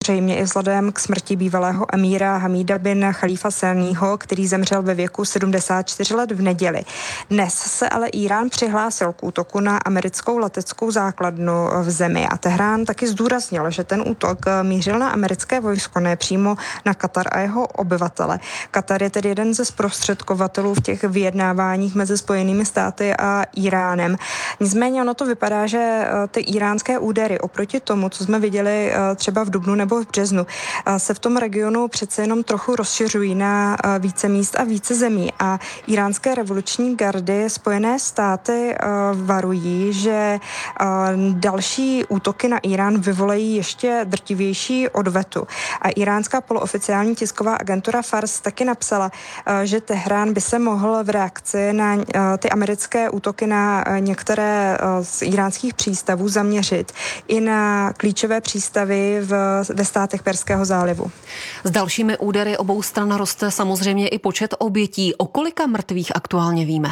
zřejmě i vzhledem k smrti bývalého emíra Hamida bin Chalifa Sáního, který zemřel ve věku 74 let v neděli. Dnes se ale Írán přihlásil k útoku na americkou leteckou základnu v zemi a Tehrán taky zdůraznil, že ten útok mířil na americké vojsko, ne přímo na Katar a jeho obyvatele. Katar je tedy jeden ze zprostředkovatelů v těch vyjednáváních mezi Spojenými státy a Iránem. Nicméně ono to vypadá, že ty iránské údery oproti tomu, co jsme viděli třeba v dubnu nebo v březnu, se v tom regionu přece jenom trochu rozšiřují na více míst a více zemí a iránské revoluční gardy Spojené státy varují, že další útoky na Irán vyvolají ještě drtivější odvetu. A iránská polooficiální tisková agentura Fars taky napsala, že Tehrán by se mohl v reakci na ty americké útoky na některé z iránských přístavů zaměřit i na klíčové přístavy ve státech Perského zálivu. S dalšími údery obou stran roste samozřejmě i počet obětí. O kolika mrtvých aktuálně víme?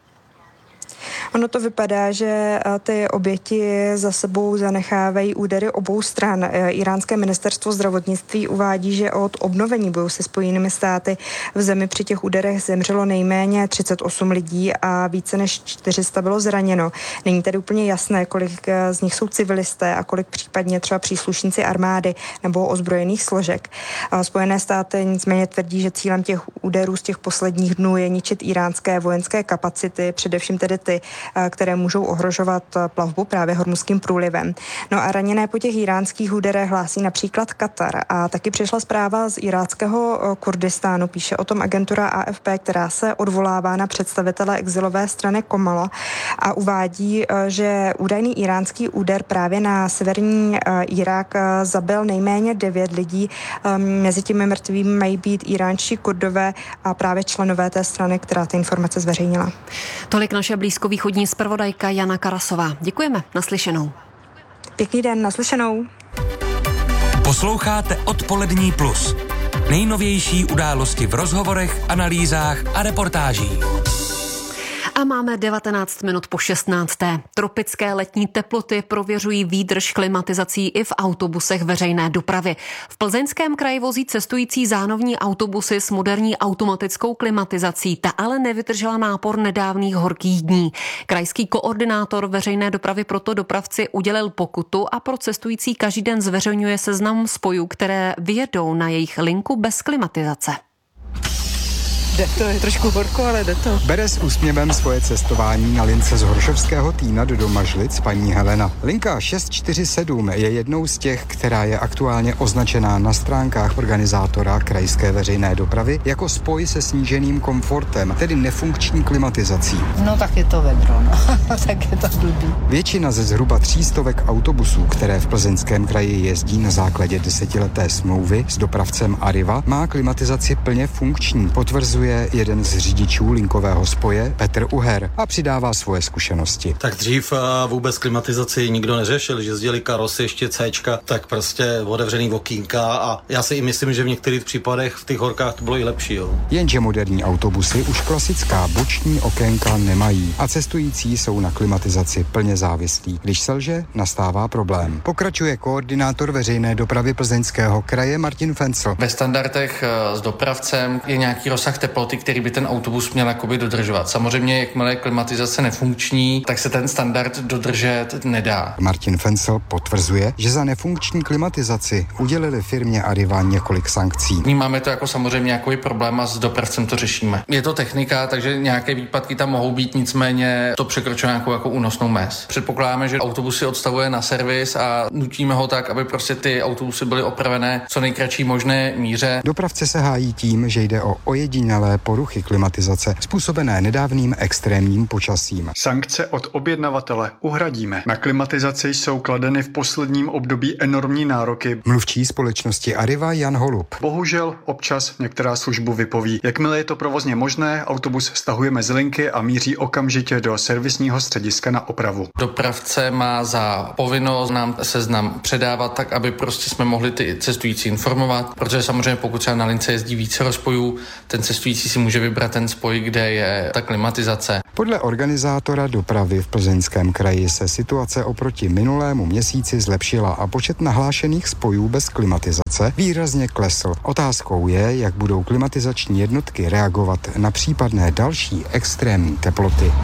Ono to vypadá, že ty oběti za sebou zanechávají údery obou stran. Iránské ministerstvo zdravotnictví uvádí, že od obnovení bojů se Spojenými státy v zemi při těch úderech zemřelo nejméně 38 lidí a více než 400 bylo zraněno. Není tedy úplně jasné, kolik z nich jsou civilisté a kolik případně třeba příslušníci armády nebo ozbrojených složek. Spojené státy nicméně tvrdí, že cílem těch úderů z těch posledních dnů je ničit iránské vojenské kapacity, především tedy ty, které můžou ohrožovat plavbu právě Hormuzským průlivem. No a raněné po těch iránských úderech hlásí například Katar a taky přišla zpráva z iráckého Kurdistánu, píše o tom agentura AFP, která se odvolává na představitele exilové strany Komala a uvádí, že údajný iránský úder právě na severní Irák zabil nejméně 9 lidí. Mezi těmi mrtvými mají být iránští Kurdové a právě členové té strany, která ty informace zveřejnila. Tolik naše blízkovýchodní zpravodajka Jana Karasová. Děkujeme, naslyšenou. Pěkný den, naslyšenou. Posloucháte Odpolední plus. Nejnovější události v rozhovorech, analýzách a reportážích. A máme 19 minut po 16. Tropické letní teploty prověřují výdrž klimatizací i v autobusech veřejné dopravy. V Plzeňském kraji vozí cestující zánovní autobusy s moderní automatickou klimatizací. Ta ale nevydržela nápor nedávných horkých dní. Krajský koordinátor veřejné dopravy proto dopravci udělil pokutu a pro cestující každý den zveřejňuje seznam spojů, které vyjedou na jejich linku bez klimatizace. Jde to, je trošku horko, ale jde to. Bere s úsměvem svoje cestování na lince z Horšovského Týna do Domažlic paní Helena. Linka 647 je jednou z těch, která je aktuálně označená na stránkách organizátora krajské veřejné dopravy jako spoj se sníženým komfortem, tedy nefunkční klimatizací. No tak je to vedro, no. Tak je to blbý. Většina ze zhruba 300 autobusů, které v Plzeňském kraji jezdí na základě 10leté smlouvy s dopravcem Arriva, má klimatizaci plně funkční, potvrzuje jeden z řidičů linkového spoje Petr Uher a přidává svoje zkušenosti. Tak dřív vůbec klimatizaci nikdo neřešil, že jezdili karosy ještě Cčka, tak prostě otevřený okýnka a já si i myslím, že v některých případech v těch horkách to bylo i lepší. Jo. Jenže moderní autobusy už klasická boční okénka nemají a cestující jsou na klimatizaci plně závislí. Když selže, nastává problém. Pokračuje koordinátor veřejné dopravy Plzeňského kraje Martin Fencl. Ve standardech s dopravcem je nějaký rozsah teploty, který by ten autobus měl jakoby dodržovat. Samozřejmě, jakmile je klimatizace nefunkční, tak se ten standard dodržet nedá. Martin Fencl potvrzuje, že za nefunkční klimatizaci udělili firmě Arriva několik sankcí. Vnímáme to jako samozřejmě nějaký problém a s dopravcem to řešíme. Je to technika, takže nějaké výpadky tam mohou být, nicméně to překročuje nějakou jako únosnou mez. Předpokládáme, že autobusy odstavuje na servis a nutíme ho tak, aby prostě ty autobusy byly opravené co nejkratší možné míře. Dopravce se hájí tím, že jde o ojedinělé poruchy klimatizace způsobené nedávným extrémním počasím. Sankce od objednavatele uhradíme. Na klimatizaci jsou kladeny v posledním období enormní nároky. Mluvčí společnosti Arriva Jan Holub. Bohužel občas některá službu vypoví. Jakmile je to provozně možné, autobus stahujeme z linky a míří okamžitě do servisního střediska na opravu. Dopravce má za povinnost nám seznam předávat tak, aby prostě jsme mohli ty cestující informovat, protože samozřejmě pokud třeba na lince jezdí více rozpojů, ten cestující cestující si může vybrat ten spoj, kde je ta klimatizace. Podle organizátora dopravy v Plzeňském kraji se situace oproti minulému měsíci zlepšila a počet nahlášených spojů bez klimatizace výrazně klesl. Otázkou je, jak budou klimatizační jednotky reagovat na případné další extrémní teploty.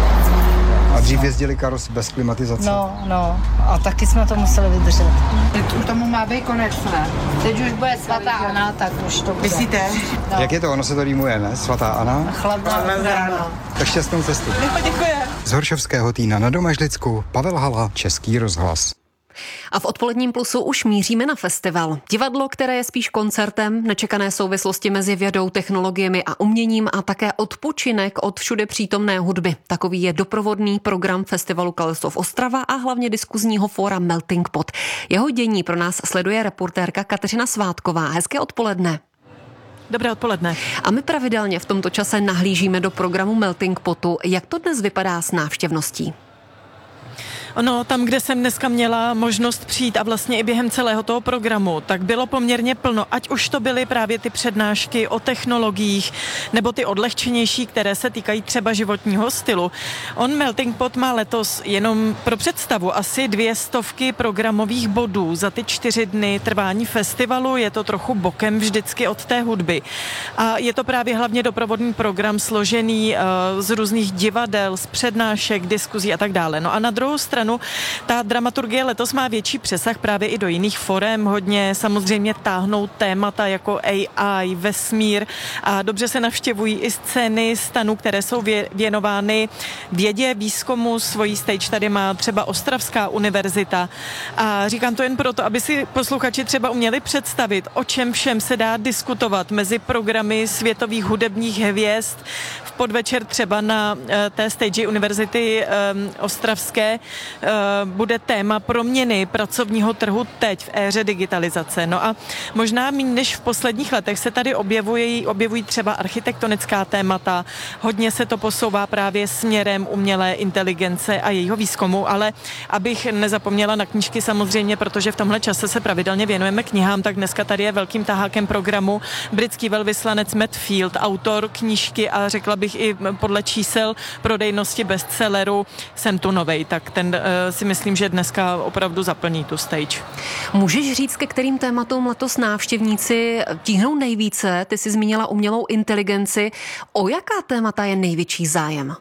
A dřív jezdili karosy bez klimatizace? No. A taky jsme to museli vydržet. Teď tomu má být konec, ne? Teď už bude svatá Anna, tak už to bude. Myslíte? No. Jak je to? Ono se to rýmuje, ne? Svatá Anna? Chladná ráno. Tak šťastnou cestu. Děkuji. Z Horšovského Týna na Domažlicku, Pavel Hala, Český rozhlas. A v odpoledním Plusu už míříme na festival. Divadlo, které je spíš koncertem, nečekané souvislosti mezi vědou, technologiemi a uměním a také odpočinek od všude přítomné hudby. Takový je doprovodný program festivalu Kalesov Ostrava a hlavně diskuzního fóra Melting Pot. Jeho dění pro nás sleduje reportérka Kateřina Svátková. Hezké odpoledne. Dobré odpoledne. A my pravidelně v tomto čase nahlížíme do programu Melting Potu. Jak to dnes vypadá s návštěvností? Ono, tam, kde jsem dneska měla možnost přijít a vlastně i během celého toho programu, tak bylo poměrně plno, ať už to byly právě ty přednášky o technologiích, nebo ty odlehčenější, které se týkají třeba životního stylu. Melting Pot má letos jenom pro představu asi 200 programových bodů za ty 4 dny trvání festivalu. Je to trochu bokem vždycky od té hudby. A je to právě hlavně doprovodný program složený z různých divadel, z přednášek, diskuzí a tak dále. No a na druhou stranu ta dramaturgie letos má větší přesah právě i do jiných forem. Hodně samozřejmě táhnou témata jako AI, vesmír a dobře se navštěvují i scény stanů, které jsou věnovány vědě, výzkumu. Svojí stage tady má třeba Ostravská univerzita. A říkám to jen proto, aby si posluchači třeba uměli představit, o čem všem se dá diskutovat mezi programy světových hudebních hvězd. V podvečer třeba na té stage univerzity Ostravské bude téma proměny pracovního trhu teď v éře digitalizace. No a možná méně než v posledních letech se tady objevují třeba architektonická témata. Hodně se to posouvá právě směrem umělé inteligence a jejího výzkumu, ale abych nezapomněla na knížky samozřejmě, protože v tomhle čase se pravidelně věnujeme knihám, tak dneska tady je velkým tahákem programu britský velvyslanec Matt Field, autor knížky a řekla bych i podle čísel prodejnosti bestselleru Jsem tu novej, tak ten si myslím, že dneska opravdu zaplní tu stage. Můžeš říct, ke kterým tématům letos návštěvníci tíhnou nejvíce? Ty jsi zmínila umělou inteligenci. O jaká témata je největší zájem?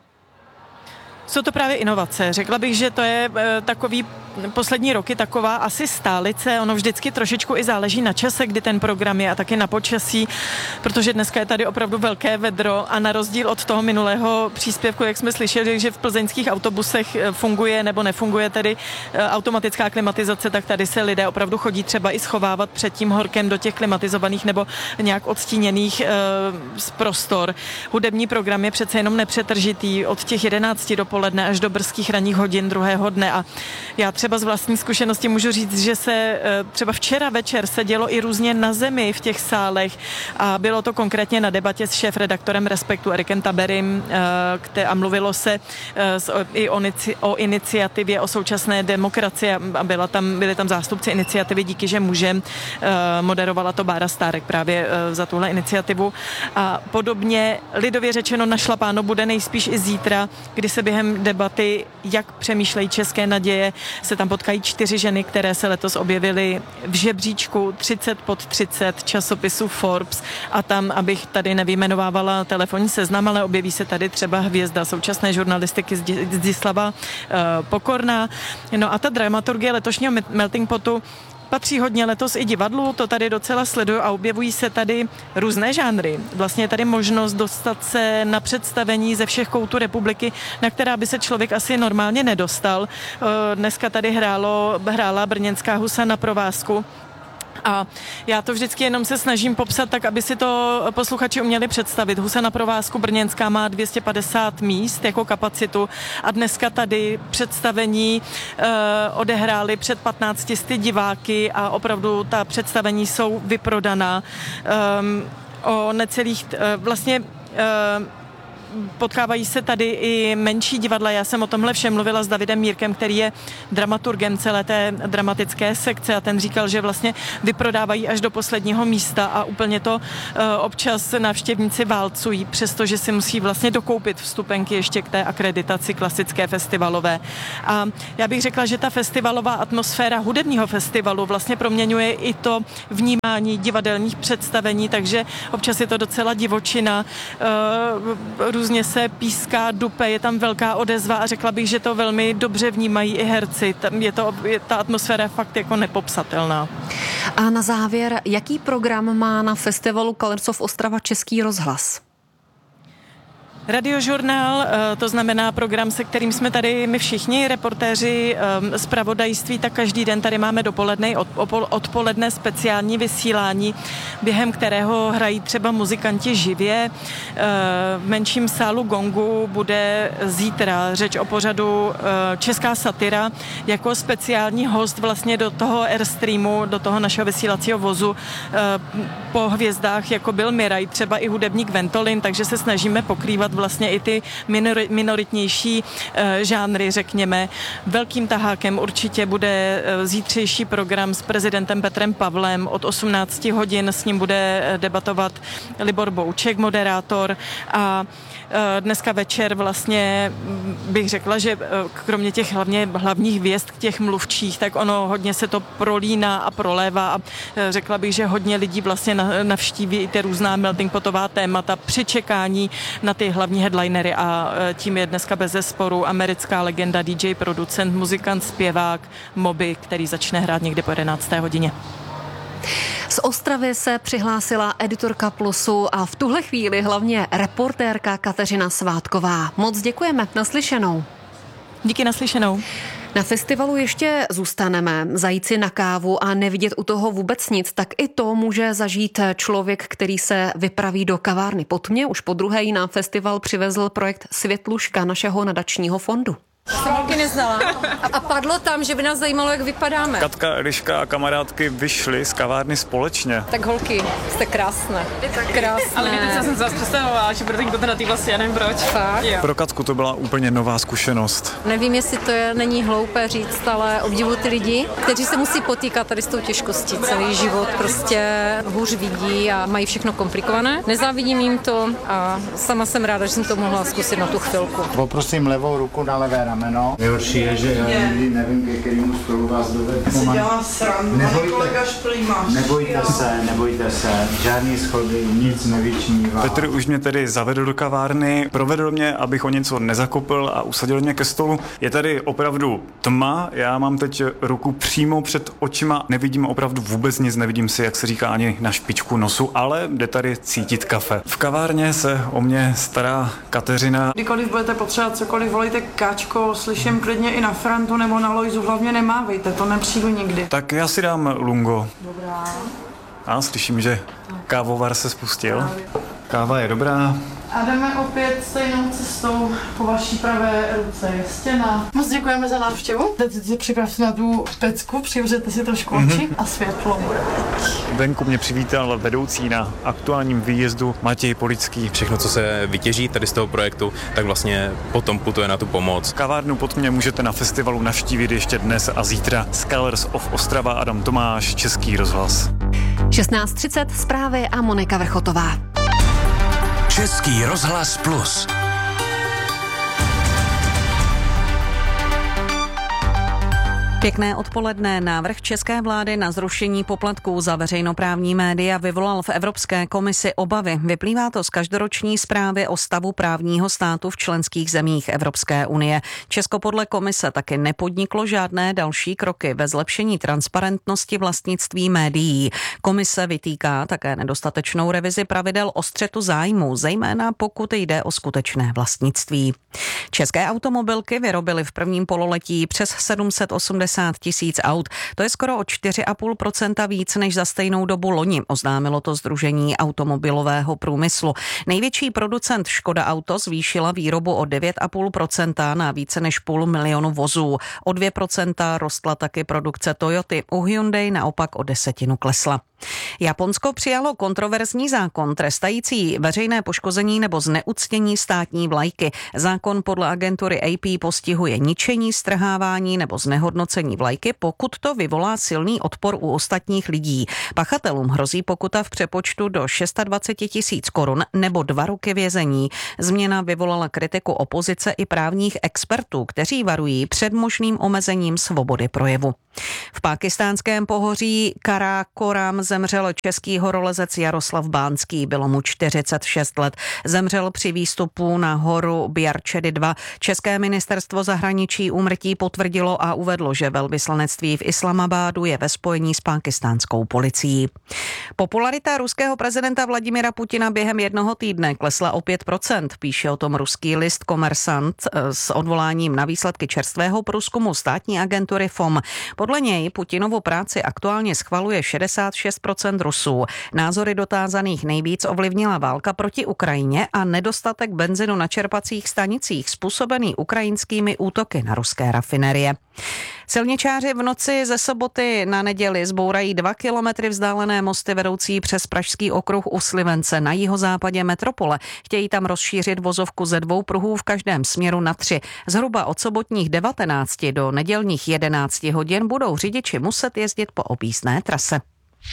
Jsou to právě inovace. Řekla bych, že to je takový poslední roky taková asi stálice. Ono vždycky trošičku i záleží na čase, kdy ten program je a taky na počasí, protože dneska je tady opravdu velké vedro a na rozdíl od toho minulého příspěvku, jak jsme slyšeli, že v plzeňských autobusech funguje nebo nefunguje tedy automatická klimatizace, tak tady se lidé opravdu chodí třeba i schovávat před tím horkem do těch klimatizovaných nebo nějak odstíněných prostor. Hudební program je přece jenom nepřetržitý od těch 11 dopoledne až do brzkých ranních hodin druhého dne a já třeba z vlastní zkušenosti můžu říct, že se třeba včera večer se dělo i různě na zemi v těch sálech a bylo to konkrétně na debatě s šéfredaktorem Respektu Erikem Taberym a mluvilo se i o iniciativě o současné demokracii a byli tam zástupci iniciativy Díky, že můžem. Moderovala to Bára Stárek právě za tuhle iniciativu a podobně lidově řečeno našlapáno bude nejspíš i zítra, kdy se během debaty, jak přemýšlejí české naděje, se tam potkají 4 ženy, které se letos objevily v žebříčku 30 pod 30 časopisu Forbes a tam, abych tady nevyjmenovávala telefonní seznam, ale objeví se tady třeba hvězda současné žurnalistiky Zdislava Pokorná. No a ta dramaturgie letošního Melting Potu patří hodně letos i divadlu, to tady docela sleduju a objevují se tady různé žánry. Vlastně je tady možnost dostat se na představení ze všech koutů republiky, na která by se člověk asi normálně nedostal. Dneska tady hrála brněnská Husa na provázku. A já to vždycky jenom se snažím popsat tak, aby si to posluchači uměli představit. Husa na provázku brněnská má 250 míst jako kapacitu a dneska tady představení odehráli před 15 diváky a opravdu ta představení jsou vyprodaná o necelých potkávají se tady i menší divadla. Já jsem o tomhle všem mluvila s Davidem Mírkem, který je dramaturgem celé té dramatické sekce a ten říkal, že vlastně vyprodávají až do posledního místa a úplně to občas návštěvníci válcují, přestože si musí vlastně dokoupit vstupenky ještě k té akreditaci klasické festivalové. A já bych řekla, že ta festivalová atmosféra hudebního festivalu vlastně proměňuje i to vnímání divadelních představení, takže občas je to docela divočina, různě se píská, dupe, je tam velká odezva a řekla bych, že to velmi dobře vnímají i herci. Ta atmosféra je fakt jako nepopsatelná. A na závěr, jaký program má na festivalu Colors of Ostrava Český rozhlas? Radiožurnál, to znamená program, se kterým jsme tady my všichni, reportéři zpravodajství, tak každý den tady máme dopoledne, odpoledne speciální vysílání, během kterého hrají třeba muzikanti živě. V menším sálu Gongu bude zítra řeč o pořadu Česká satyra jako speciální host vlastně do toho Airstreamu, do toho našeho vysílacího vozu po hvězdách, jako byl Miraj, třeba i hudebník Ventolin, takže se snažíme pokrývat vlastně i ty minoritnější žánry, řekněme. Velkým tahákem určitě bude zítřejší program s prezidentem Petrem Pavlem. Od 18 hodin s ním bude debatovat Libor Bouček, moderátor, a dneska večer vlastně bych řekla, že kromě těch hlavních hvězd, těch mluvčích, tak ono hodně se to prolíná a prolévá a řekla bych, že hodně lidí vlastně navštíví i ty různá melting potová témata při čekání na ty hlavní headlinery a tím je dneska bezesporu americká legenda, DJ, producent, muzikant, zpěvák Moby, který začne hrát někdy po 11. hodině. Z Ostravy se přihlásila editorka Plusu a v tuhle chvíli hlavně reportérka Kateřina Svátková. Moc děkujeme, naslyšenou. Díky, naslyšenou. Na festivalu ještě zůstaneme, zajít si na kávu a nevidět u toho vůbec nic, tak i to může zažít člověk, který se vypraví do kavárny Pod mě. Už po druhé na festival přivezl projekt Světluška našeho nadačního fondu. Jsem holky neznala. A padlo tam, že by nás zajímalo, jak vypadáme. Katka, Eliška a kamarádky vyšly z kavárny společně. Tak holky, jste krásné. Krásné. Ale víte, co jsem se vás představovala, že budete jít na té vlasy, já nevím proč. Fakt? Jo. Pro Katku to byla úplně nová zkušenost. Nevím, jestli to není hloupé říct, ale obdivuji ty lidi, kteří se musí potýkat tady s tou těžkostí. Celý život prostě hůř vidí a mají všechno komplikované. Nezávidím jim to a sama jsem ráda, že jsem to mohla zkusit na tu chvilku. Poprosím levou ruku na levé rameno. Nejhorší je, že já nikdy nevím, ke kterému stolu vás dovedu. Si dělá srandu, nebojte se, žádný schody, nic nevyčnívá. Petr už mě tedy zavedl do kavárny, provedl mě, abych o něco nezakopl a usadil mě ke stolu. Je tady opravdu tma, já mám teď ruku přímo před očima, nevidím opravdu vůbec nic, nevidím si, jak se říká, ani na špičku nosu, ale jde tady cítit kafe. V kavárně se o mě stará Kateřina. Kdykoliv budete potřebovat cokoliv, volejte Káčko, slyším klidně i na Frantu nebo na Lojzu, hlavně nemávejte, to nepřijdu nikdy. Tak já si dám lungo. Dobrá. A slyším, že kávovar se spustil. Káva je dobrá. A jdeme opět stejnou cestou, po vaší pravé ruce je stěna. Moc děkujeme za návštěvu. Teď si připravte na tu pecku, přivřete si trošku oči a světlo bude teď. Venku mě přivítal vedoucí na aktuálním výjezdu Matěj Polický. Všechno, co se vytěží tady z toho projektu, tak vlastně potom putuje na tu pomoc. Kavárnu Pod mě můžete na festivalu navštívit ještě dnes a zítra. Colors of Ostrava, Adam Tomáš, Český rozhlas. 16:30 zprávy a Monika Vrchotová. Český rozhlas Plus. Pěkné odpoledne. Návrh české vlády na zrušení poplatků za veřejnoprávní média vyvolal v Evropské komisi obavy. Vyplývá to z každoroční zprávy o stavu právního státu v členských zemích Evropské unie. Česko podle komise taky nepodniklo žádné další kroky ve zlepšení transparentnosti vlastnictví médií. Komise vytýká také nedostatečnou revizi pravidel o střetu zájmů, zejména pokud jde o skutečné vlastnictví. České automobilky vyrobily v prvním pololetí přes 780 000 aut. To je skoro o 4,5% víc než za stejnou dobu loni, oznámilo to Sdružení automobilového průmyslu. Největší producent Škoda Auto zvýšila výrobu o 9,5% na více než 500 000 vozů. O 2% rostla taky produkce Toyoty. U Hyundai naopak o 10% klesla. Japonsko přijalo kontroverzní zákon trestající veřejné poškození nebo zneuctění státní vlajky. Zákon podle agentury AP postihuje ničení, strhávání nebo znehodnocení vlajky, pokud to vyvolá silný odpor u ostatních lidí. Pachatelům hrozí pokuta v přepočtu do 26 000 korun nebo 2 roky vězení. Změna vyvolala kritiku opozice i právních expertů, kteří varují před možným omezením svobody projevu. V pákistánském pohoří Karakoram zemřel český horolezec Jaroslav Bánský. Bylo mu 46 let. Zemřel při výstupu na horu Biarčedy 2. České ministerstvo zahraničí úmrtí potvrdilo a uvedlo, že velvyslanectví v Islamabádu je ve spojení s pákistánskou policií. Popularita ruského prezidenta Vladimira Putina během jednoho týdne klesla o 5%, píše o tom ruský list Kommersant s odvoláním na výsledky čerstvého průzkumu státní agentury FOM. Podle něj Putinovu práci aktuálně schvaluje 66% Rusů. Názory dotázaných nejvíc ovlivnila válka proti Ukrajině a nedostatek benzinu na čerpacích stanicích způsobený ukrajinskými útoky na ruské rafinerie. Silničáři v noci ze soboty na neděli zbourají 2 kilometry vzdálené mosty vedoucí přes Pražský okruh u Slivence na jihozápadě metropole. Chtějí tam rozšířit vozovku ze 2 pruhů v každém směru na 3. Zhruba od sobotních 19 do nedělních 11 hodin budou řidiči muset jezdit po objízdné trase.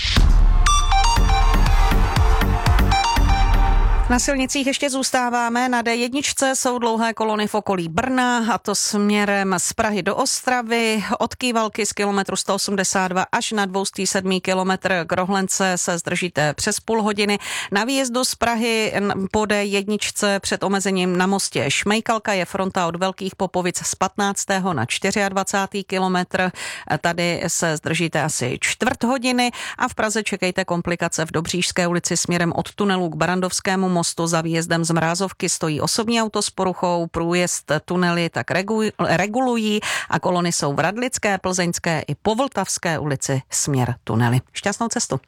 Na silnicích ještě zůstáváme. Na D1 jsou dlouhé kolony v okolí Brna, a to směrem z Prahy do Ostravy. Od Kývalky z kilometru 182 až na 207 kilometr k Rohlence se zdržíte přes půl hodiny. Na výjezdu z Prahy po D1 před omezením na mostě Šmejkalka je fronta od Velkých Popovic z 15. na 24. kilometr. Tady se zdržíte asi čtvrt hodiny a v Praze čekejte komplikace v Dobříšské ulici směrem od tunelu k Barandovskému mostu. Za výjezdem z Mrázovky stojí osobní auto s poruchou, průjezd tunely tak regulují a kolony jsou v Radlické, Plzeňské i po Vltavské ulici směr tunely. Šťastnou cestu.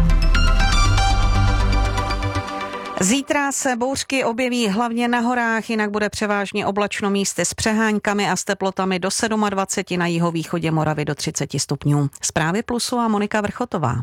Zítra se bouřky objeví hlavně na horách, jinak bude převážně oblačno, místy s přeháňkami a s teplotami do 27, na jihovýchodě Moravy do 30 stupňů. Zprávy Plusu a Monika Vrchotová.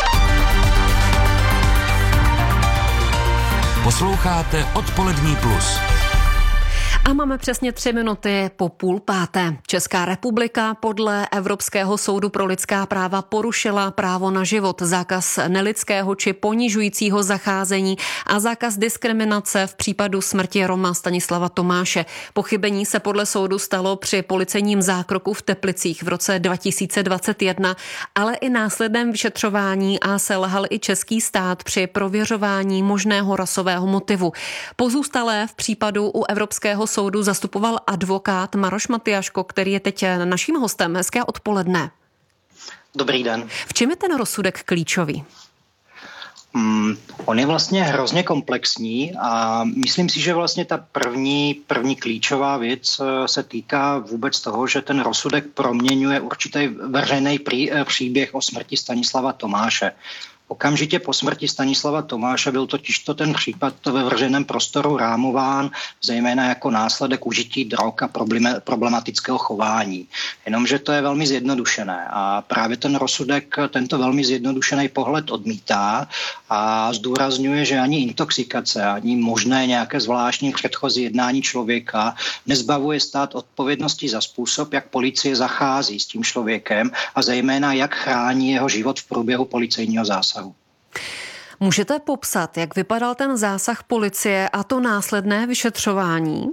Posloucháte Odpolední plus. A máme přesně 3 minuty po 4:30. Česká republika podle Evropského soudu pro lidská práva porušila právo na život, zákaz nelidského či ponižujícího zacházení a zákaz diskriminace v případu smrti Roma Stanislava Tomáše. Pochybení se podle soudu stalo při policejním zákroku v Teplicích v roce 2021, ale i následném vyšetřování a selhal i český stát při prověřování možného rasového motivu. Pozůstalé v případu u Evropského soudu zastupoval advokát Maroš Matyáško, který je teď naším hostem. Hezké odpoledne. Dobrý den. V čem je ten rozsudek klíčový? On je vlastně hrozně komplexní a myslím si, že vlastně ta první klíčová věc se týká vůbec toho, že ten rozsudek proměňuje určitý veřejný příběh o smrti Stanislava Tomáše. Okamžitě po smrti Stanislava Tomáše byl totiž ten případ ve veřejném prostoru rámován zejména jako následek užití drog a problematického chování. Jenomže to je velmi zjednodušené a právě ten rozsudek tento velmi zjednodušený pohled odmítá a zdůrazňuje, že ani intoxikace, ani možné nějaké zvláštní předchozí jednání člověka nezbavuje stát odpovědnosti za způsob, jak policie zachází s tím člověkem a zejména jak chrání jeho život v průběhu policejního zásahu. Můžete popsat, jak vypadal ten zásah policie a to následné vyšetřování?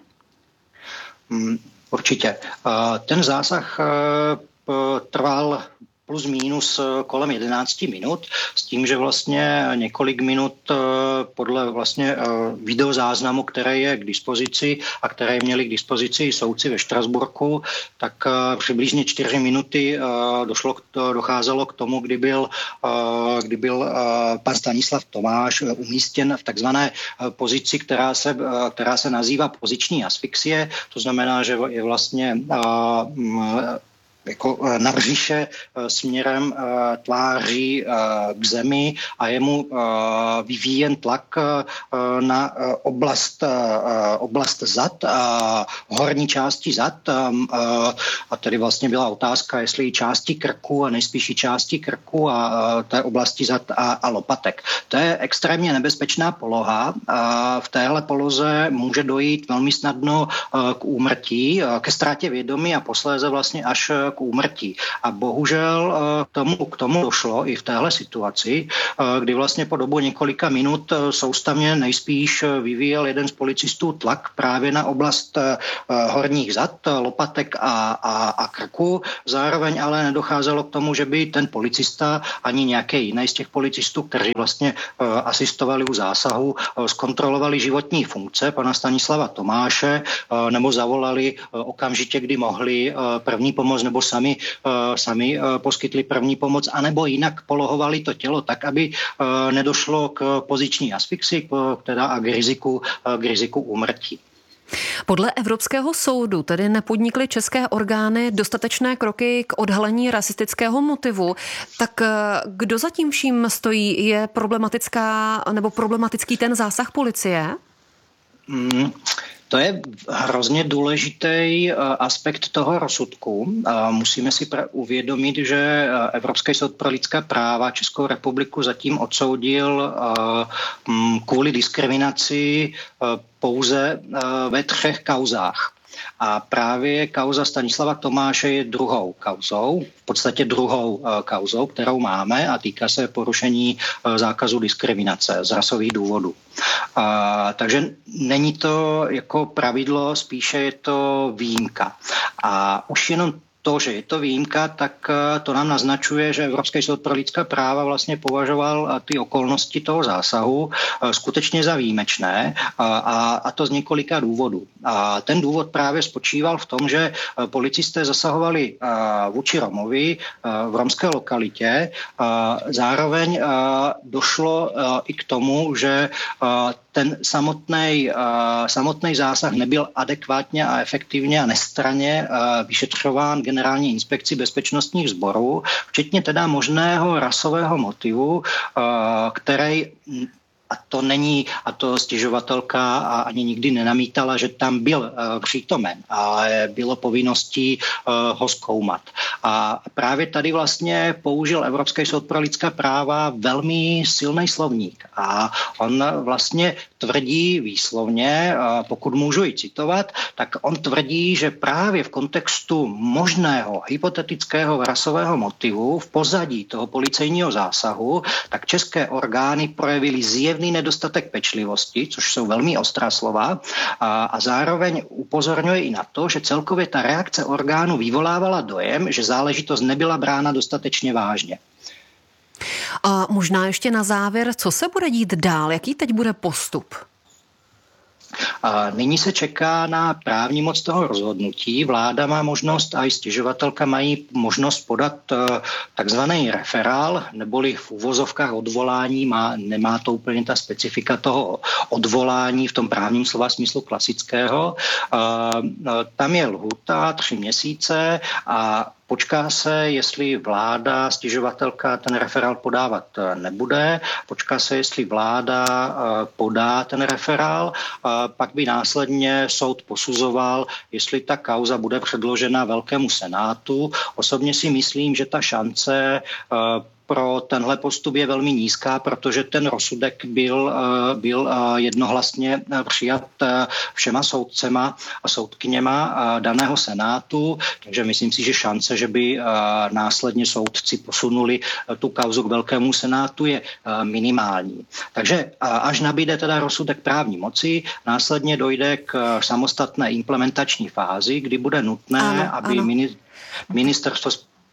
Určitě. Ten zásah trval plus minus kolem 11 minut, s tím, že vlastně několik minut podle vlastně videozáznamu, které je k dispozici a které měli k dispozici soudci ve Štrasburku, tak přibližně 4 minuty docházelo k tomu, kdy byl pan Stanislav Tomáš umístěn v takzvané pozici, která se nazývá poziční asfixie, to znamená, že je vlastně jako na břiše směrem tváří k zemi a je mu vyvíjen tlak na oblast zad, horní části zad a tedy vlastně byla otázka, jestli části krku a nejspíš i části krku a té oblasti zad a lopatek. To je extrémně nebezpečná poloha. V téhle poloze může dojít velmi snadno k úmrtí, ke ztrátě vědomí a posléze vlastně až k úmrtí. A bohužel k tomu došlo i v téhle situaci, kdy vlastně po dobu několika minut soustavně nejspíš vyvíjel jeden z policistů tlak právě na oblast horních zad, lopatek a krku. Zároveň ale nedocházelo k tomu, že by ten policista ani nějaký jiný z těch policistů, kteří vlastně asistovali u zásahu, zkontrolovali životní funkce pana Stanislava Tomáše nebo zavolali okamžitě, kdy mohli první pomoc nebo sami poskytli první pomoc, anebo jinak polohovali to tělo tak, aby nedošlo k poziční asfixii teda a k riziku úmrtí. Podle Evropského soudu tedy nepodnikly české orgány dostatečné kroky k odhalení rasistického motivu. Tak kdo za tím vším stojí? Je problematický ten zásah policie? To je hrozně důležitý aspekt toho rozsudku. Musíme si uvědomit, že Evropský soud pro lidská práva Českou republiku zatím odsoudil kvůli diskriminaci pouze ve 3 kauzách. A právě kauza Stanislava Tomáše je druhou kauzou, kterou máme a týká se porušení zákazu diskriminace z rasových důvodů. Takže není to jako pravidlo, spíše je to výjimka. A už jenom to, že je to výjimka, tak to nám naznačuje, že Evropský soud pro lidská práva vlastně považoval ty okolnosti toho zásahu skutečně za výjimečné a to z několika důvodů. A ten důvod právě spočíval v tom, že policisté zasahovali vůči Romovi v romské lokalitě. Zároveň došlo i k tomu, že ten samotný zásah nebyl adekvátně a efektivně a nestranně vyšetřován Generální inspekcí bezpečnostních sborů, včetně teda možného rasového motivu, který a to stěžovatelka ani nikdy nenamítala, že tam byl přítomen, ale bylo povinností ho zkoumat. A právě tady vlastně použil Evropský soud pro lidská práva velmi silný slovník. A on vlastně tvrdí výslovně, pokud můžu ji citovat, tak on tvrdí, že právě v kontextu možného hypotetického rasového motivu v pozadí toho policejního zásahu, tak české orgány projevily zjevný nedostatek pečlivosti, což jsou velmi ostrá slova, a zároveň upozorňuje i na to, že celkově ta reakce orgánu vyvolávala dojem, že záležitost nebyla brána dostatečně vážně. A možná ještě na závěr, co se bude dít dál? Jaký teď bude postup? Nyní se čeká na právní moc toho rozhodnutí. Vláda má možnost a i stěžovatelka mají možnost podat takzvaný referál, neboli v uvozovkách odvolání, nemá to úplně ta specifika toho odvolání v tom právním slova smyslu klasického. Tam je lhůta 3 měsíce a počká se, jestli vláda, stěžovatelka ten referál podávat nebude, počká se, jestli vláda podá ten referál, pak by následně soud posuzoval, jestli ta kauza bude předložena Velkému senátu. Osobně si myslím, že ta šance pro tenhle postup je velmi nízká, protože ten rozsudek byl jednohlasně přijat všema soudcema a soudkyněma daného senátu, takže myslím si, že šance, že by následně soudci posunuli tu kauzu k Velkému senátu, je minimální. Takže až nabíde teda rozsudek právní moci, následně dojde k samostatné implementační fázi, kdy bude nutné, aby ministerstvo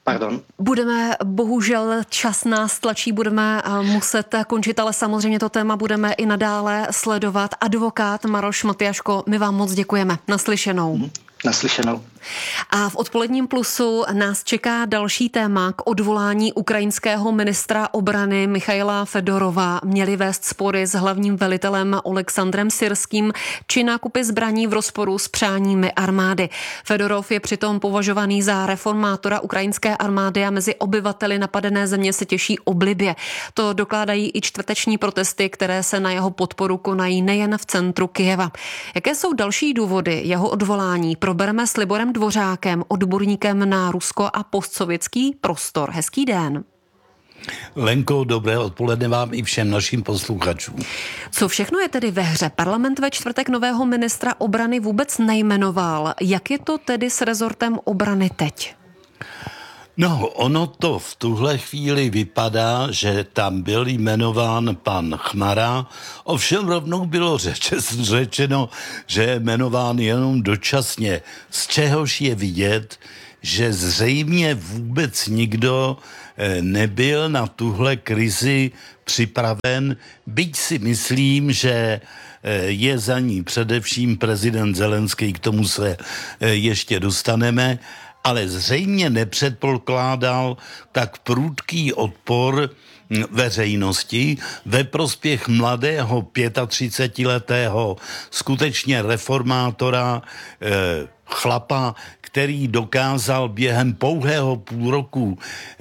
bohužel čas nás tlačí, budeme muset končit, ale samozřejmě to téma budeme i nadále sledovat. Advokát Maroš Matyáško, my vám moc děkujeme. Naslyšenou. Naslyšenou. A v odpoledním plusu nás čeká další téma. K odvolání ukrajinského ministra obrany Michaila Fedorova měli vést spory s hlavním velitelem Oleksandrem Syrským či nákupy zbraní v rozporu s přáními armády. Fedorov je přitom považovaný za reformátora ukrajinské armády a mezi obyvateli napadené země se těší oblibě. To dokládají i čtvrteční protesty, které se na jeho podporu konají nejen v centru Kyjeva. Jaké jsou další důvody jeho odvolání? Probereme s Liborem Dvořákem, odborníkem na Rusko a postsovětský prostor. Hezký den. Lenko, dobré odpoledne vám i všem našim posluchačům. Co všechno je tedy ve hře? Parlament ve čtvrtek nového ministra obrany vůbec nejmenoval. Jak je to tedy s rezortem obrany teď? No, ono to v tuhle chvíli vypadá, že tam byl jmenován pan Chmara, ovšem rovnou bylo řečeno, že je jmenován jenom dočasně, z čehož je vidět, že zřejmě vůbec nikdo nebyl na tuhle krizi připraven, byť si myslím, že je za ní především prezident Zelenský, k tomu se ještě dostaneme, ale zřejmě nepředpokládal tak prudký odpor veřejnosti ve prospěch mladého 35letého skutečně reformátora chlapa, který dokázal během pouhého půl roku,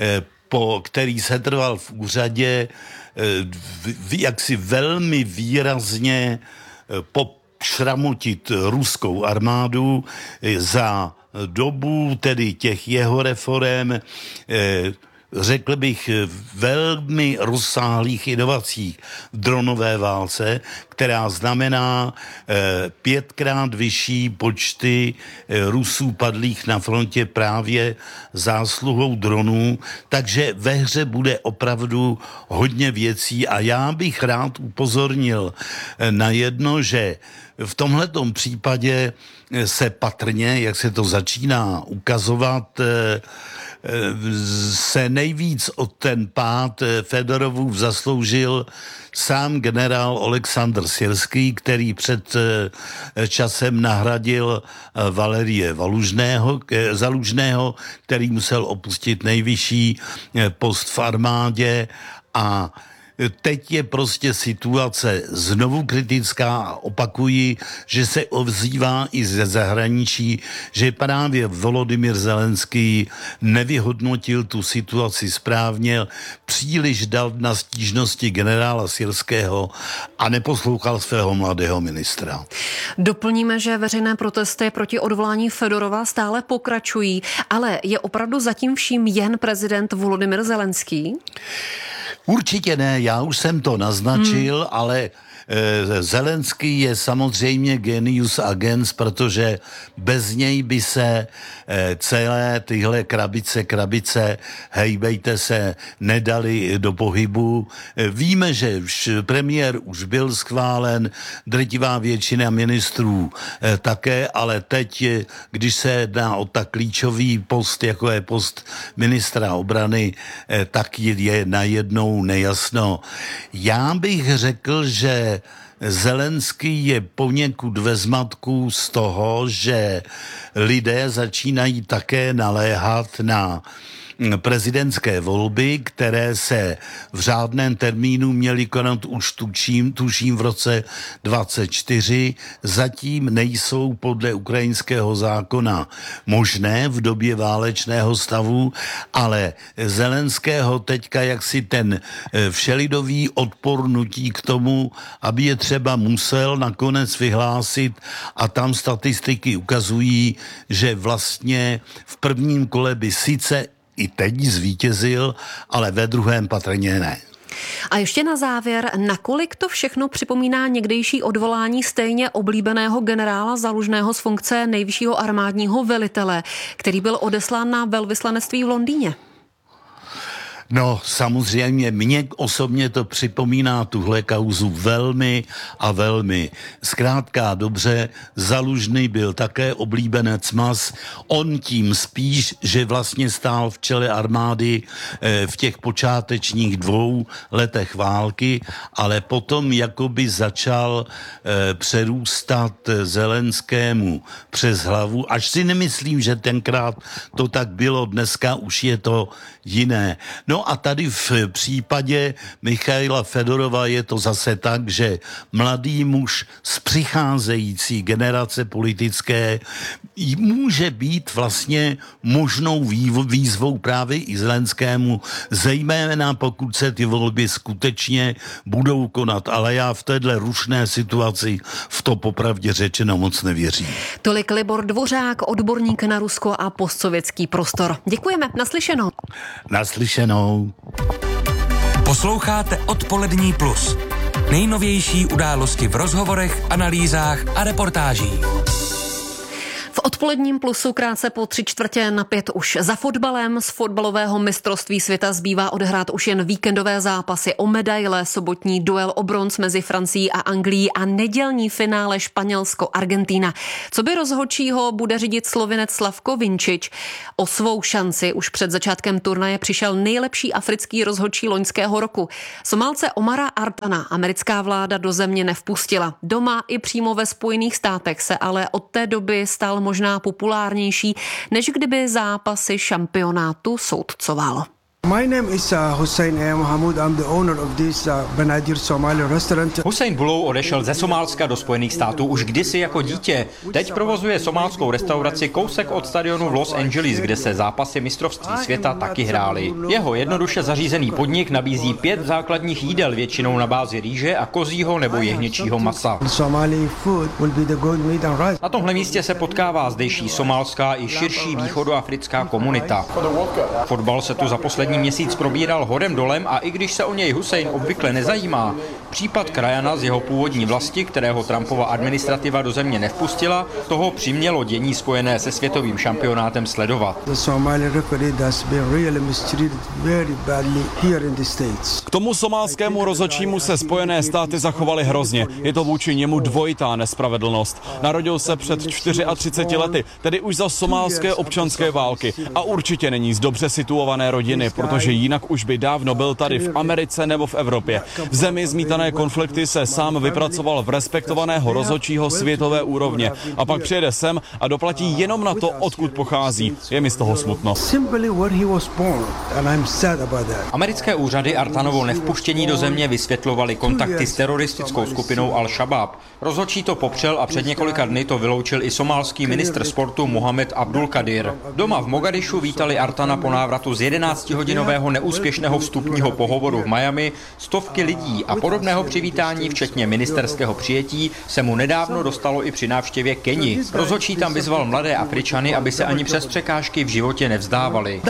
který se trval v úřadě, jaksi velmi výrazně pošramotit ruskou armádu za dobu tedy těch jeho reforem, řekl bych, velmi rozsáhlých inovací v dronové válce, která znamená 5krát vyšší počty Rusů padlých na frontě právě zásluhou dronů, takže ve hře bude opravdu hodně věcí a já bych rád upozornil na jedno, že v tomhletom případě se patrně, jak se to začíná ukazovat, se nejvíc o ten pád Fedorovův zasloužil sám generál Oleksandr Syrský, který před časem nahradil Valerie Zalužného, který musel opustit nejvyšší post v armádě a teď je prostě situace znovu kritická a opakuji, že se ozývá i ze zahraničí, že právě Volodymyr Zelenský nevyhodnotil tu situaci správně, příliš dal na stížnosti generála Syrského a neposlouchal svého mladého ministra. Doplníme, že veřejné protesty proti odvolání Fedorova stále pokračují, ale je opravdu zatím vším jen prezident Volodymyr Zelenský? Určitě ne, já už jsem to naznačil, ale Zelenský je samozřejmě genius agens, protože bez něj by se celé tyhle krabice, hejbejte se, nedali do pohybu. Víme, že premiér už byl schválen, drtivá většina ministrů také, ale teď, když se jedná o tak klíčový post, jako je post ministra obrany, tak je najednou nejasno. Já bych řekl, že Zelenský je poněkud ve zmatku z toho, že lidé začínají také naléhat na prezidentské volby, které se v řádném termínu měly konat už tuším v roce 2024, zatím nejsou podle ukrajinského zákona možné v době válečného stavu, ale Zelenského teďka jaksi ten všelidový odpor nutí k tomu, aby je třeba musel nakonec vyhlásit a tam statistiky ukazují, že vlastně v prvním kole by sice i teď zvítězil, ale ve druhém patrně ne. A ještě na závěr, nakolik to všechno připomíná někdejší odvolání stejně oblíbeného generála Zalužného z funkce nejvyššího armádního velitele, který byl odeslán na velvyslanectví v Londýně? No, samozřejmě, mně osobně to připomíná tuhle kauzu velmi a velmi. Zkrátka dobře, Zalužný byl také oblíbenec mas, on tím spíš, že vlastně stál v čele armády v těch počátečních 2 letech války, ale potom jakoby začal přerůstat Zelenskému přes hlavu, až si nemyslím, že tenkrát to tak bylo, dneska už je to jiné. No a tady v případě Michaila Fedorova je to zase tak, že mladý muž z přicházející generace politické může být vlastně možnou výzvou právě i Zelenskému, zejména pokud se ty volby skutečně budou konat. Ale já v téhle rušné situaci v to popravdě řečeno moc nevěřím. Tolik Libor Dvořák, odborník na Rusko a postsovětský prostor. Děkujeme, naslyšenou. Naslyšenou. Posloucháte Odpolední plus. Nejnovější události v rozhovorech, analýzách a reportážích. V Odpoledním plusu krátce po 3:45 už za fotbalem. Z fotbalového mistrovství světa zbývá odehrát už jen víkendové zápasy o medaile, sobotní duel o bronz mezi Francií a Anglií a nedělní finále Španělsko-Argentína. Co by rozhodčího bude řídit Slovinec Slavko Vinčič. O svou šanci už před začátkem turnaje přišel nejlepší africký rozhodčí loňského roku. Somálce Omara Artana americká vláda do země nevpustila. Doma i přímo ve Spojených státech se ale od té doby stal možná populárnější, než kdyby zápasy šampionátu soudcoval. My name is Hussein Mohamud. I'm the owner of this Benadir Somali restaurant. Hussein Bulou odešel ze Somálska do Spojených států už kdysi jako dítě. Teď provozuje somálskou restauraci kousek od stadionu v Los Angeles, kde se zápasy mistrovství světa taky hrály. Jeho jednoduše zařízený podnik nabízí 5 základních jídel, většinou na bázi rýže a kozího nebo jehněčího masa. Na tomhle místě se potkává zdejší somálská i širší východoafrická komunita. Fotbal se tu za poslední měsíc probíral horem dolem a i když se o něj Hussein obvykle nezajímá, případ krajana z jeho původní vlasti, kterého Trumpova administrativa do země nevpustila, toho přimělo dění spojené se světovým šampionátem sledovat. K tomu somálskému rozhodčímu se Spojené státy zachovaly hrozně. Je to vůči němu dvojitá nespravedlnost. Narodil se před 34 lety, tedy už za somálské občanské války a určitě není z dobře situované rodiny, protože jinak už by dávno byl tady v Americe nebo v Evropě. V zemi zmítané konflikty se sám vypracoval v respektovaného rozhodčího světové úrovně a pak přijede sem a doplatí jenom na to, odkud pochází. Je mi z toho smutno. Americké úřady Artanovo nevpuštění do země vysvětlovaly kontakty s teroristickou skupinou Al-Shabaab. Rozhodčí to popřel a před několika dny to vyloučil i somálský ministr sportu Mohamed Abdul Kadir. Doma v Mogadišu vítali Artana po návratu z 11hodinového neúspěšného vstupního pohovoru v Miami stovky lidí a podobného přivítání, včetně ministerského přijetí, se mu nedávno dostalo i při návštěvě Keni. Rozhodčí tam vyzval mladé Afričany, aby se ani přes překážky v životě nevzdávali.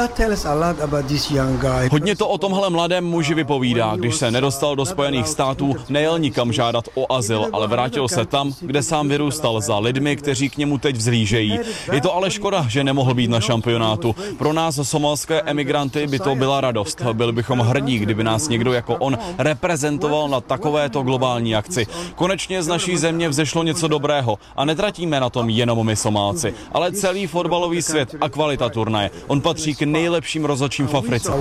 Hodně to o tomhle mladém muži vypovídá. Když se nedostal do Spojených států, nejel nikam žádat o azyl, ale vrátil se tam, kde sám vyrůstal, za lidmi, kteří k němu teď vzhlížejí. Je to ale škoda, že nemohl být na šampionátu. Pro nás somalské emigranty by to byla radost. Byli bychom hrdí, kdyby nás někdo jako on reprezentoval na takovéto globální akci. Konečně z naší země vzešlo něco dobrého a netratíme na tom jenom my Somálci, ale celý fotbalový svět a kvalita turnaje. On patří k nejlepším rozhodčím v Africe.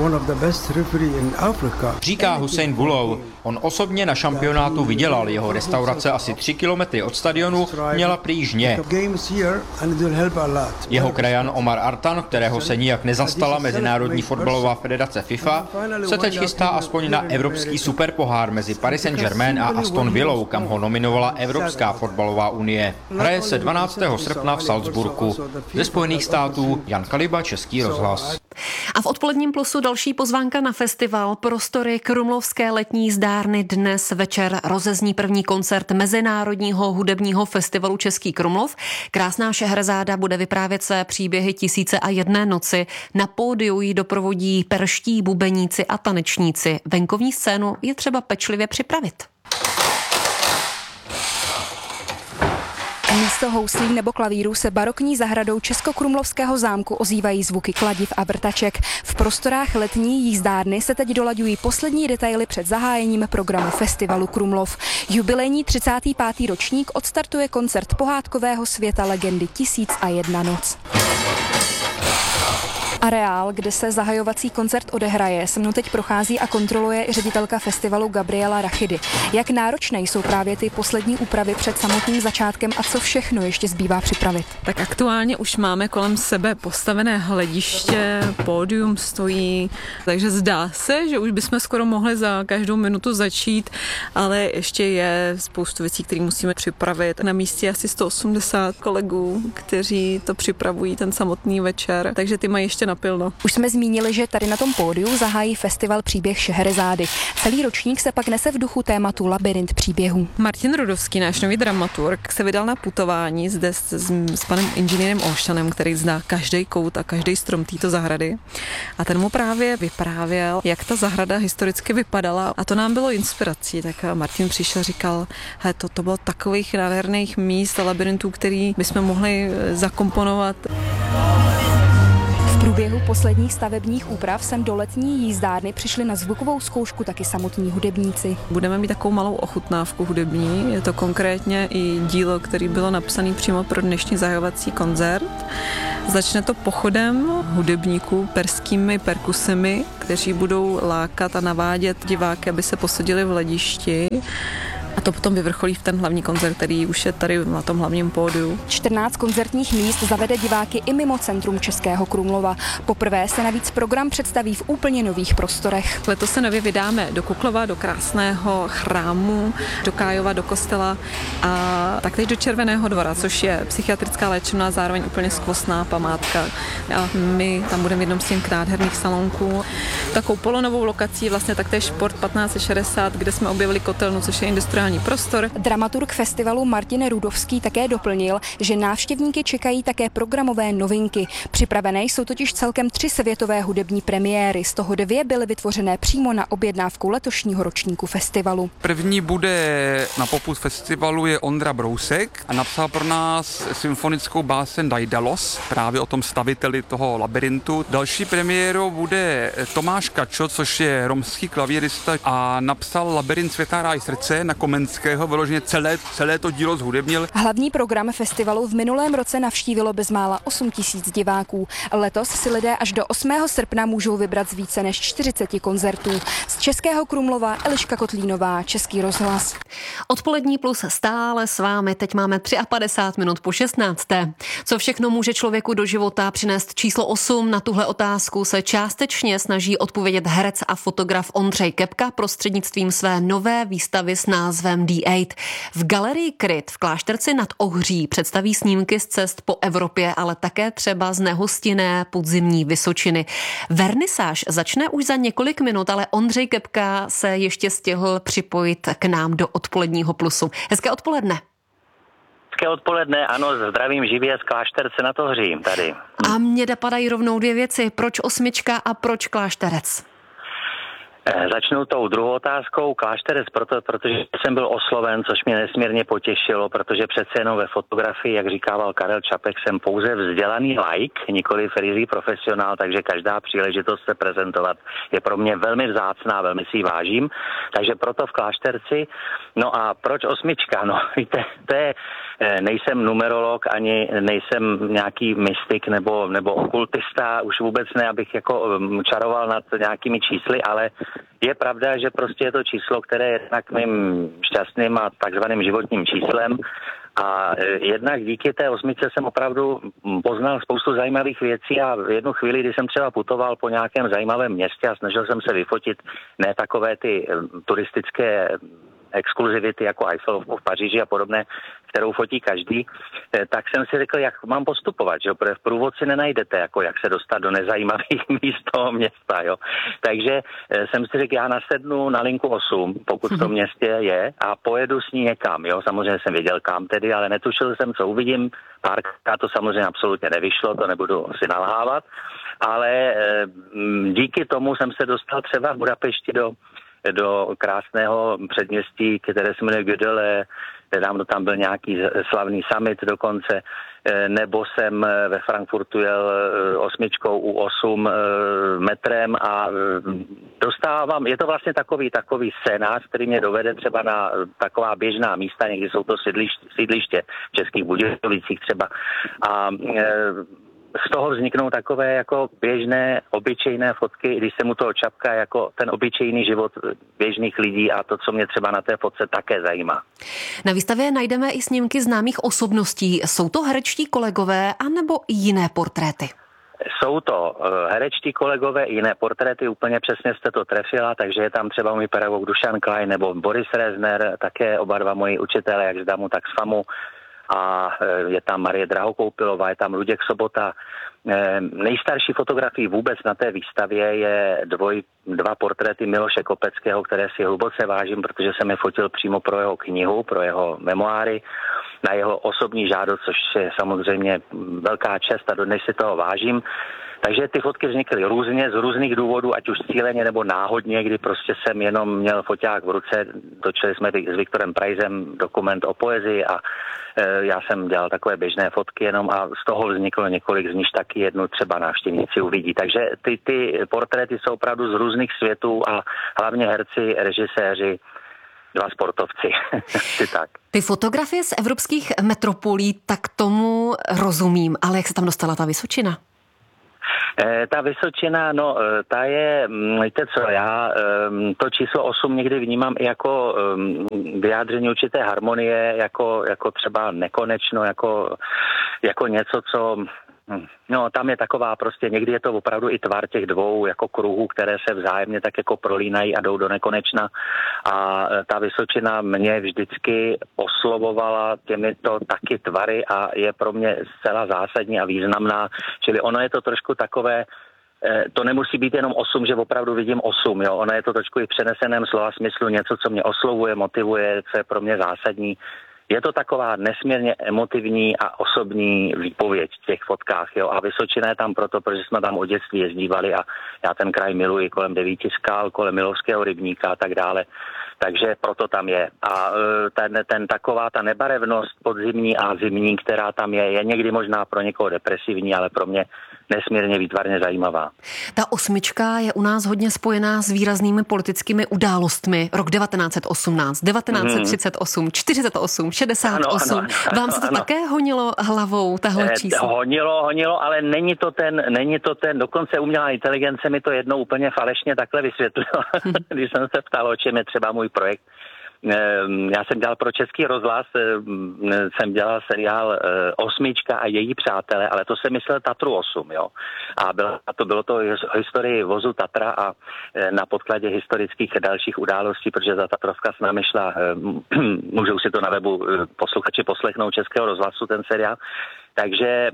Říká Hussein Bulou. On osobně na šampionátu vydělal. Jeho restaurace asi 3 kilometry od stadionu měla prý žně. Jeho krajan Omar Artan, kterého se nijak nezastala Mezinárodní fotbalová federace FIFA, se teď chystá aspoň na evropský superpohár mezi Paris Saint-Germain a Aston Villou, kam ho nominovala Evropská fotbalová unie. Hraje se 12. srpna v Salzburgu. Ze Spojených států Jan Kaliba, Český rozhlas. A v Odpoledním plusu další pozvánka na festival Prostory Krumlovské letní zdárny. Dnes večer rozezní první koncert Mezinárodního hudebního festivalu Český Krumlov. Krásná Šehrezáda bude vyprávět své příběhy 1001 noci. Na pódiu jí doprovodí perští bubeníci a tanečníci. Venkovní scénu je třeba pečlivě připravit. Místo houslí nebo klavíru se barokní zahradou Českokrumlovského zámku ozývají zvuky kladiv a vrtaček. V prostorách letní jízdárny se teď dolaďují poslední detaily před zahájením programu Festivalu Krumlov. Jubilejní 35. ročník odstartuje koncert pohádkového světa legendy 1001 noc. Areál, kde se zahajovací koncert odehraje, se mnou teď prochází a kontroluje i ředitelka festivalu Gabriela Rachidy. Jak náročné jsou právě ty poslední úpravy před samotným začátkem a co všechno ještě zbývá připravit? Tak aktuálně už máme kolem sebe postavené hlediště, pódium stojí, takže zdá se, že už bychom skoro mohli za každou minutu začít, ale ještě je spoustu věcí, které musíme připravit. Na místě asi 180 kolegů, kteří to připravují ten samotný večer, takže ty mají ještě napilno. Už jsme zmínili, že tady na tom pódiu zahájí festival Příběh Šehrezády. Celý ročník se pak nese v duchu tématu Labyrint příběhů. Martin Rudovský, náš nový dramaturg, se vydal na putování zde s panem inženýrem Olšanem, který zná každý kout a každý strom této zahrady. A ten mu právě vyprávěl, jak ta zahrada historicky vypadala. A to nám bylo inspirací. Tak Martin přišel a říkal, to bylo takových nádherných míst a labyrintů, který bychom mohli zakomponovat. V průběhu posledních stavebních úprav sem do letní jízdárny přišli na zvukovou zkoušku taky samotní hudebníci. Budeme mít takovou malou ochutnávku hudební. Je to konkrétně i dílo, které bylo napsané přímo pro dnešní zahajovací koncert. Začne to pochodem hudebníků perskými perkusemi, kteří budou lákat a navádět diváky, aby se posadili v hledišti. A to potom vyvrcholí v ten hlavní koncert, který už je tady na tom hlavním pódiu. 14 koncertních míst zavede diváky i mimo centrum Českého Krumlova. Poprvé se navíc program představí v úplně nových prostorech. Letos se nově vydáme do Kuklova, do krásného chrámu, do Kájova, do kostela a taktéž do Červeného dvora, což je psychiatrická léčebná, zároveň úplně skvostná památka. A my tam budeme v jednom z těch nádherných salonků. Takovou polonovou lokací vlastně taktéž Sport 1560, kde jsme objevili kotelnu, což je industriální prostor. Dramaturg festivalu Martin Rudovský také doplnil, že návštěvníky čekají také programové novinky. Připravené jsou totiž celkem 3 světové hudební premiéry, z toho 2 byly vytvořené přímo na objednávku letošního ročníku festivalu. První bude na popud festivalu je Ondra Brousek a napsal pro nás symfonickou báseň Daidalos, právě o tom staviteli toho labyrintu. Další premiérou bude Tomáš Kačo, což je romský klavírista a napsal Labyrint světa ráj srdce na Komenského, vyloženě celé to dílo zhudebnil. Hlavní program festivalu v minulém roce navštívilo bezmála 8 000 diváků. Letos si lidé až do 8. srpna můžou vybrat z více než 40 koncertů. Z Českého Krumlova Eliška Kotlínová, Český rozhlas. Odpolední plus stále s vámi. Teď máme 53 minut po 16. Co všechno může člověku do života přinést číslo 8? Na tuhle otázku se částečně snaží odpovědět herec a fotograf Ondřej Kepka prostřednictvím své nové výstavy s názvem D8. V galerii Kryt v Klášterci nad Ohří představí snímky z cest po Evropě, ale také třeba z nehostinné podzimní Vysočiny. Vernisáž začne už za několik minut, ale Ondřej Kepka se ještě stihl připojit k nám do odpoledního plusu. Hezké odpoledne. Hezké odpoledne, ano, zdravím živě z Klášterce nad Ohřím tady. A mně dopadají rovnou 2 věci. Proč 8 a proč Klášterec? Začnu tou druhou otázkou. Klášterec, protože jsem byl osloven, což mě nesmírně potěšilo, protože přece jenom ve fotografii, jak říkával Karel Čapek, jsem pouze vzdělaný laik, nikoli frizí profesionál, takže každá příležitost se prezentovat je pro mě velmi vzácná, velmi si ji vážím. Takže proto v Klášterci. No a proč 8? No víte, to je, nejsem numerolog, ani nejsem nějaký mystik nebo okultista, už vůbec ne, abych jako čaroval nad nějakými čísly, ale je pravda, že prostě je to číslo, které je jednak mým šťastným a takzvaným životním číslem a jednak díky té 8 jsem opravdu poznal spoustu zajímavých věcí a v jednu chvíli, kdy jsem třeba putoval po nějakém zajímavém městě a snažil jsem se vyfotit ne takové ty turistické exkluzivity jako Eiffelovku v Paříži a podobné, kterou fotí každý, tak jsem si řekl, jak mám postupovat, že? Protože v průvodci nenajdete, jako jak se dostat do nezajímavých míst toho města, jo. Takže jsem si řekl, já nasednu na linku 8, pokud v tom městě je, a pojedu s ní někam, jo. Samozřejmě jsem věděl kam tedy, ale netušil jsem, co uvidím. Párkrát to samozřejmě absolutně nevyšlo, to nebudu si nalhávat, ale díky tomu jsem se dostal třeba v Budapešti do do krásného předměstí, které se jmenuje Gödele, nedávno tam byl nějaký slavný summit dokonce, nebo jsem ve Frankfurtu jel 8 U8 metrem a dostávám, je to vlastně takový scénář, který mě dovede třeba na taková běžná místa, někdy jsou to sídliště v Českých Budějovicích třeba a z toho vzniknou takové jako běžné, obyčejné fotky, když se mu toho Čapka jako ten obyčejný život běžných lidí a to, co mě třeba na té fotce také zajímá. Na výstavě najdeme i snímky známých osobností. Jsou to herečtí kolegové anebo jiné portréty? Jsou to herečtí kolegové, jiné portréty, úplně přesně jste to trefila, takže je tam třeba můj pedagog Dušan Klein nebo Boris Rezner, také oba dva moji učitelé, jak z DAMu, tak z FAMu. A je tam Marie Drahokoupilová, je tam Luděk Sobota. Nejstarší fotografií vůbec na té výstavě je dva portréty Miloše Kopeckého, které si hluboce vážím, protože jsem je fotil přímo pro jeho knihu, pro jeho memoáry, na jeho osobní žádost, což je samozřejmě velká čest a dodnes si toho vážím. Takže ty fotky vznikly různě, z různých důvodů, ať už cíleně nebo náhodně, kdy prostě jsem jenom měl foťák v ruce, točili jsme s Viktorem Prajzem dokument o poezii a já jsem dělal takové běžné fotky jenom a z toho vzniklo několik, z nich taky jednu třeba návštěvníci uvidí. Takže ty portréty jsou opravdu z různých světů a hlavně herci, režiséři, dva sportovci. Tak. Ty fotografie z evropských metropolí, tak tomu rozumím, ale jak se tam dostala ta Vysočina? Ta Vysočina, no, ta je, víte co, já to číslo 8 někdy vnímám i jako vyjádření určité harmonie, jako třeba nekonečno, jako něco, co... No, tam je taková prostě, někdy je to opravdu i tvar těch dvou jako kruhů, které se vzájemně tak jako prolínají a jdou do nekonečna a ta Vysočina mě vždycky oslovovala těmito taky tvary a je pro mě zcela zásadní a významná, čili ono je to trošku takové, to nemusí být jenom 8, že opravdu vidím 8, jo, ono je to trošku i v přeneseném slova smyslu něco, co mě oslovuje, motivuje, co je pro mě zásadní. Je to taková nesmírně emotivní a osobní výpověď v těch fotkách, jo. A Vysočina je tam proto, protože jsme tam od dětství jezdívali a já ten kraj miluji kolem 9 skál, kolem Milovského rybníka a tak dále. Takže proto tam je. A taková ta nebarevnost podzimní a zimní, která tam je někdy možná pro někoho depresivní, ale pro mě nesmírně výtvarně zajímavá. Ta 8 je u nás hodně spojená s výraznými politickými událostmi. Rok 1918, 1938, 48, 68. Ano, vám se to také honilo hlavou, tahle číslo? Honilo, ale není to ten, dokonce umělá inteligence mi to jednou úplně falešně takhle vysvětlila, když jsem se ptal, o čem je třeba můj projekt. Já jsem dělal pro Český rozhlas, jsem dělal seriál 8 a její přátelé, ale to jsem myslel Tatru 8, jo. A bylo to historii vozu Tatra a na podkladě historických dalších událostí, protože ta Tatrovka s námi šla, můžou si to na webu posluchači poslechnout Českého rozhlasu, ten seriál. Takže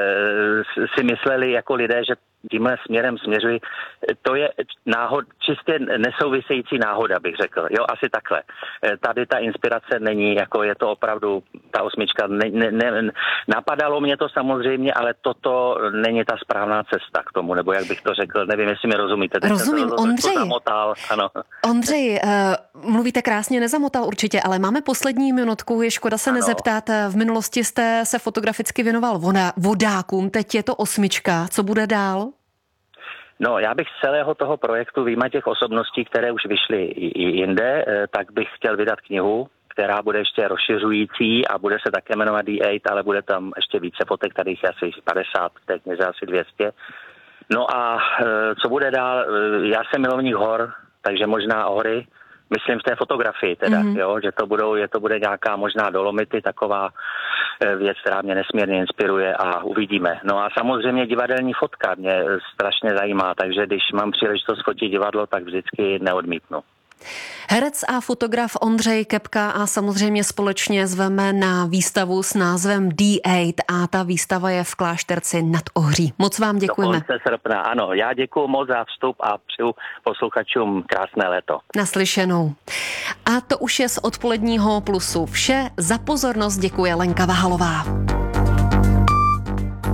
si mysleli jako lidé, že tímhle směrem směřují. To je čistě nesouvisející náhoda, bych řekl. Jo, asi takhle. Tady ta inspirace není, jako je to opravdu ta 8. Napadalo mě to samozřejmě, ale toto není ta správná cesta k tomu, nebo jak bych to řekl, nevím, jestli mi rozumíte. Rozumím, Ondřej. Ano. Ondřej, mluvíte krásně, nezamotal určitě, ale máme poslední minutku, je škoda se nezeptat. V minulosti jste se fotograficky věnoval vodákům, teď je to 8. Co bude dál? No, já bych z celého toho projektu, vyjma těch osobností, které už vyšly i jinde, tak bych chtěl vydat knihu, která bude ještě rozšiřující a bude se také jmenovat D8, ale bude tam ještě více fotek, tady je asi 50, teď je asi 200. No a co bude dál? Já jsem milovník hor, takže možná hory, myslím v té fotografii teda, jo, že to bude nějaká možná Dolomity, taková věc, která mě nesmírně inspiruje a uvidíme. No a samozřejmě divadelní fotka mě strašně zajímá, takže když mám příležitost fotit divadlo, tak vždycky neodmítnu. Herec a fotograf Ondřej Kepka a samozřejmě společně zveme na výstavu s názvem D8 a ta výstava je v Klášterci nad Ohří. Moc vám děkujeme. Do konce srpna, ano. Já děkuju moc za vstup a přeju posluchačům krásné léto. Naslyšenou. A to už je z odpoledního Plusu vše. Za pozornost děkuje Lenka Vahalová.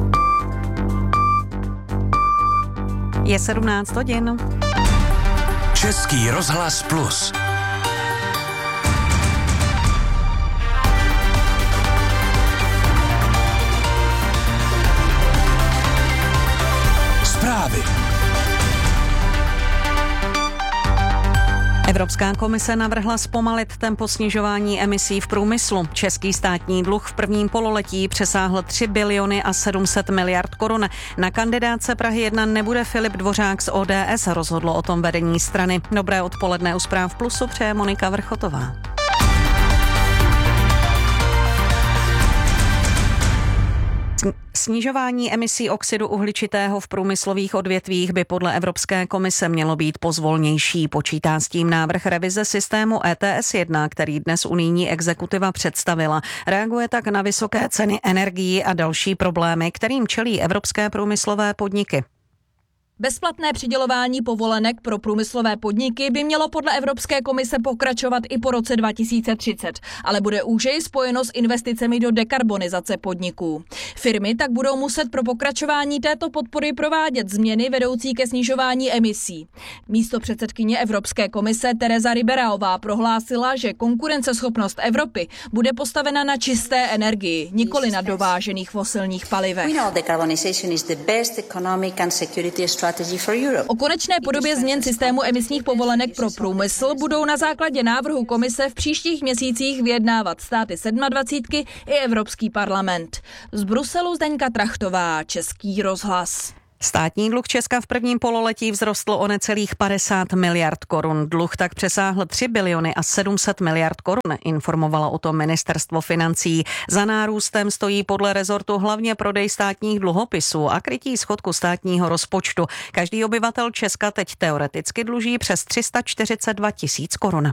Je 17 hodin. Český rozhlas Plus. Zprávy. Evropská komise navrhla zpomalit tempo snižování emisí v průmyslu. Český státní dluh v prvním pololetí přesáhl 3 biliony a 700 miliard korun. Na kandidátce Prahy 1 nebude Filip Dvořák z ODS, rozhodlo o tom vedení strany. Dobré odpoledne u Zpráv Plusu přeje Monika Vrchotová. Snižování emisí oxidu uhličitého v průmyslových odvětvích by podle Evropské komise mělo být pozvolnější. Počítá s tím návrh revize systému ETS 1, který dnes unijní exekutiva představila. Reaguje tak na vysoké ceny energií a další problémy, kterým čelí evropské průmyslové podniky. Bezplatné přidělování povolenek pro průmyslové podniky by mělo podle Evropské komise pokračovat i po roce 2030, ale bude úžeji spojeno s investicemi do dekarbonizace podniků. Firmy tak budou muset pro pokračování této podpory provádět změny vedoucí ke snižování emisí. Místopředsedkyně Evropské komise Teresa Ribeiraová prohlásila, že konkurenceschopnost Evropy bude postavena na čisté energii, nikoli na dovážených fosilních palivech. O konečné podobě změn systému emisních povolenek pro průmysl budou na základě návrhu komise v příštích měsících vyjednávat státy 27 i Evropský parlament. Z Bruselu Zdeňka Trachtová, Český rozhlas. Státní dluh Česka v prvním pololetí vzrostl o necelých 50 miliard korun. Dluh tak přesáhl 3 biliony a 700 miliard korun, informovalo o tom ministerstvo financí. Za nárůstem stojí podle rezortu hlavně prodej státních dluhopisů a krytí schodku státního rozpočtu. Každý obyvatel Česka teď teoreticky dluží přes 342 tisíc korun.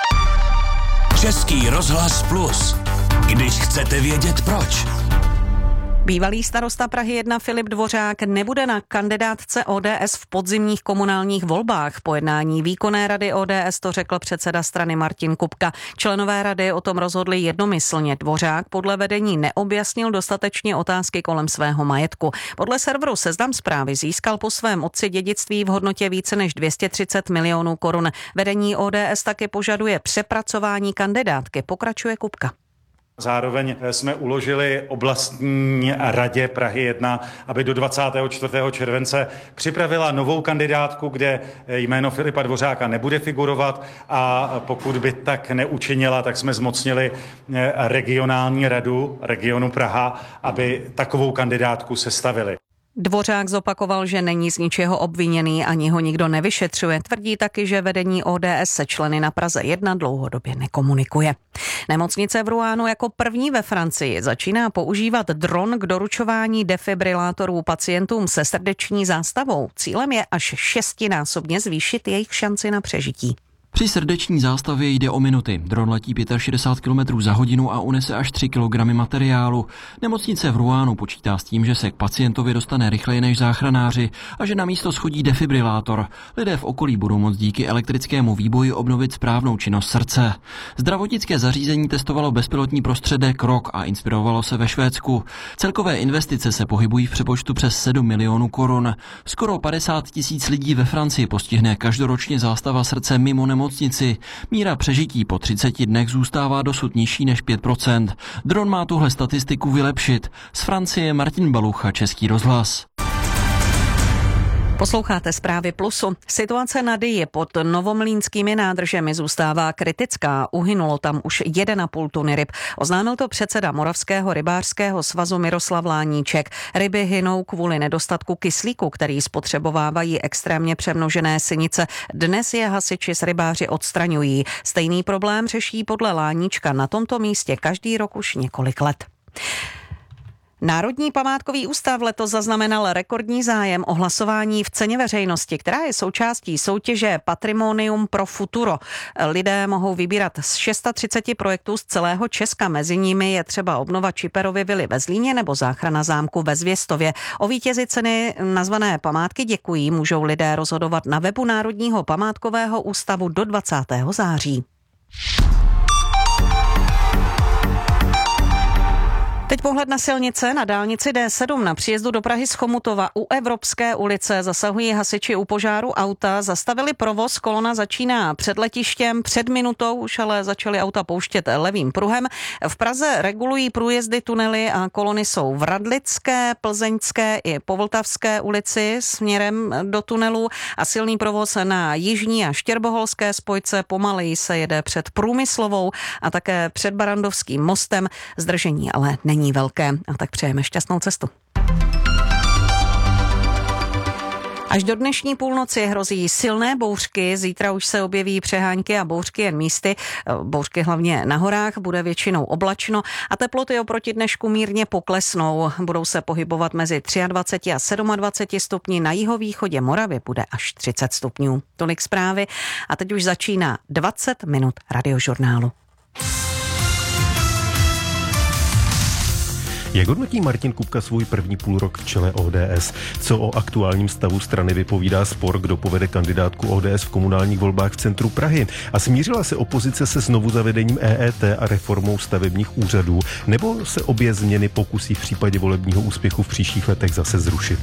Český rozhlas Plus. Když chcete vědět proč. Bývalý starosta Prahy 1 Filip Dvořák nebude na kandidátce ODS v podzimních komunálních volbách. Po jednání výkonné rady ODS to řekl předseda strany Martin Kupka. Členové rady o tom rozhodli jednomyslně. Dvořák podle vedení neobjasnil dostatečně otázky kolem svého majetku. Podle serveru Seznam Zprávy získal po svém otci dědictví v hodnotě více než 230 milionů korun. Vedení ODS taky požaduje přepracování kandidátky, pokračuje Kupka. Zároveň jsme uložili oblastní radě Prahy 1, aby do 24. července připravila novou kandidátku, kde jméno Filipa Dvořáka nebude figurovat, a pokud by tak neučinila, tak jsme zmocnili regionální radu regionu Praha, aby takovou kandidátku sestavili. Dvořák zopakoval, že není z ničeho obviněný, ani ho nikdo nevyšetřuje. Tvrdí taky, že vedení ODS se členy na Praze 1 dlouhodobě nekomunikuje. Nemocnice v Rouenu jako první ve Francii začíná používat dron k doručování defibrilátorů pacientům se srdeční zástavou. Cílem je až 6násobně zvýšit jejich šanci na přežití. Při srdeční zástavě jde o minuty. Dron letí 65 km za hodinu a unese až 3 kg materiálu. Nemocnice v Rouenu počítá s tím, že se k pacientovi dostane rychleji než záchranáři a že na místo schodí defibrilátor. Lidé v okolí budou moct díky elektrickému výboji obnovit správnou činnost srdce. Zdravotnické zařízení testovalo bezpilotní prostředek rok a inspirovalo se ve Švédsku. Celkové investice se pohybují v přepočtu přes 7 milionů korun. Skoro 50 000 lidí ve Francii postihne každoročně zástava srdce mimo nemocnici. Míra přežití po 30 dnech zůstává dosud nižší než 5%. Dron má tuhle statistiku vylepšit. Z Francie Martin Balucha, Český rozhlas. Posloucháte Zprávy Plusu. Situace na Dyji pod novomlýnskými nádržemi zůstává kritická. Uhynulo tam už 1,5 tuny ryb. Oznámil to předseda Moravského rybářského svazu Miroslav Láníček. Ryby hynou kvůli nedostatku kyslíku, který spotřebovávají extrémně přemnožené sinice. Dnes je hasiči s rybáři odstraňují. Stejný problém řeší podle Láníčka na tomto místě každý rok už několik let. Národní památkový ústav letos zaznamenal rekordní zájem o hlasování v ceně veřejnosti, která je součástí soutěže Patrimonium pro futuro. Lidé mohou vybírat z 630 projektů z celého Česka. Mezi nimi je třeba obnova Čiperovy vily ve Zlíně nebo záchrana zámku ve Zvěstově. O vítězi ceny nazvané Památky děkují můžou lidé rozhodovat na webu Národního památkového ústavu do 20. září. Teď pohled na silnice. Na dálnici D7 na příjezdu do Prahy z Chomutova u Evropské ulice zasahují hasiči u požáru auta. Zastavili provoz, kolona začíná před letištěm. Před minutou už ale začaly auta pouštět levým pruhem. V Praze regulují průjezdy, tunely a kolony jsou v Radlické, Plzeňské i Povltavské ulici směrem do tunelu a silný provoz na jižní a štěrboholské spojce. Pomaleji se jede před Průmyslovou a také před Barandovským mostem. Zdržení ale není velké a tak přejeme šťastnou cestu. Až do dnešní půlnoci hrozí silné bouřky, zítra už se objeví přehánky a bouřky jen místy. Bouřky hlavně na horách, bude většinou oblačno a teploty oproti dnešku mírně poklesnou. Budou se pohybovat mezi 23 a 27 stupni, na jihovýchodě Moravy bude až 30 stupňů. Tolik zprávy a teď už začíná 20 minut radiožurnálu. Jak hodnotí Martin Kupka svůj první půlrok v čele ODS? Co o aktuálním stavu strany vypovídá spor, kdo povede kandidátku ODS v komunálních volbách v centru Prahy? A smířila se opozice se znovu zavedením EET a reformou stavebních úřadů? Nebo se obě změny pokusí v případě volebního úspěchu v příštích letech zase zrušit?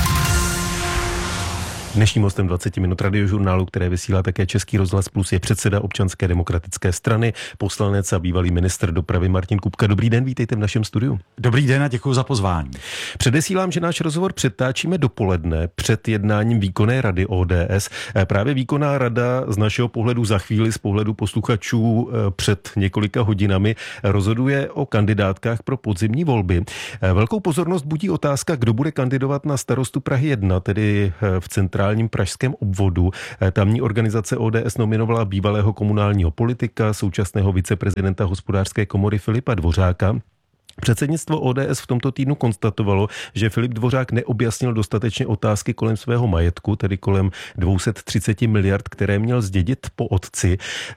Dnešním hostem 20 minut radiožurnálu, které vysílá také Český rozhlas Plus, je předseda Občanské demokratické strany, poslanec a bývalý ministr dopravy Martin Kupka. Dobrý den, vítejte v našem studiu. Dobrý den a děkuji za pozvání. Předesílám, že náš rozhovor přetáčíme dopoledne před jednáním výkonné rady ODS. Právě výkonná rada z našeho pohledu za chvíli, z pohledu posluchačů před několika hodinami, rozhoduje o kandidátkách pro podzimní volby. Velkou pozornost budí otázka, kdo bude kandidovat na starostu Prahy 1, tedy v centrálním pražském obvodu. Tamní organizace ODS nominovala bývalého komunálního politika, současného viceprezidenta Hospodářské komory Filipa Dvořáka. Předsednictvo ODS v tomto týdnu konstatovalo, že Filip Dvořák neobjasnil dostatečně otázky kolem svého majetku, tedy kolem 230 miliard, které měl zdědit po otci.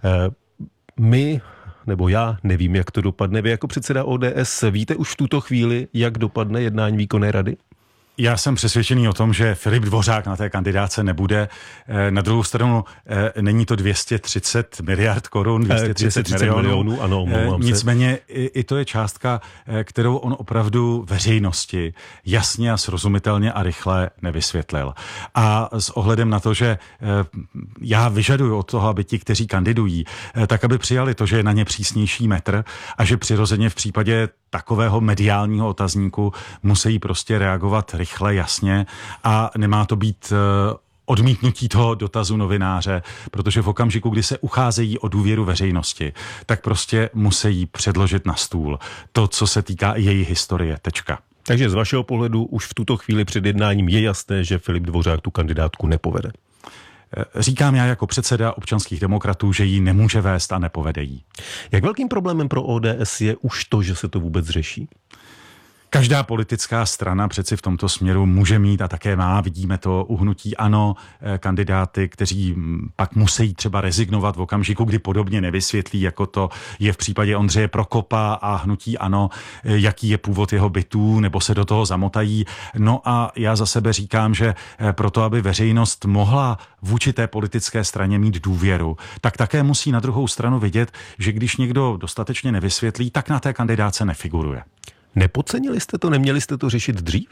Nebo já nevím, jak to dopadne. Vy jako předseda ODS víte už v tuto chvíli, jak dopadne jednání výkonné rady? Já jsem přesvědčený o tom, že Filip Dvořák na té kandidáce nebude. Na druhou stranu není to 230 miliard korun, 230 milionů. Ano, nicméně i to je částka, kterou on opravdu veřejnosti jasně a srozumitelně a rychle nevysvětlil. A s ohledem na to, že já vyžaduju od toho, aby ti, kteří kandidují, tak aby přijali to, že je na ně přísnější metr a že přirozeně v případě takového mediálního otazníku musí prostě reagovat rychle, jasně a nemá to být odmítnutí toho dotazu novináře, protože v okamžiku, kdy se ucházejí o důvěru veřejnosti, tak prostě musí předložit na stůl to, co se týká i její historie. Tečka. Takže z vašeho pohledu už v tuto chvíli před jednáním je jasné, že Filip Dvořák tu kandidátku nepovede. Říkám já jako předseda občanských demokratů, že ji nemůže vést a nepovede jí. Jak velkým problémem pro ODS je už to, že se to vůbec řeší? Každá politická strana přeci v tomto směru může mít a také má, vidíme to u hnutí ANO, kandidáty, kteří pak musí třeba rezignovat v okamžiku, kdy podobně nevysvětlí, jako to je v případě Ondřeje Prokopa a hnutí ANO, jaký je původ jeho bytů, nebo se do toho zamotají. No a já za sebe říkám, že proto, aby veřejnost mohla vůči té politické straně mít důvěru, tak také musí na druhou stranu vidět, že když někdo dostatečně nevysvětlí, tak na té kandidáce nefiguruje. Nepodcenili jste to, neměli jste to řešit dřív?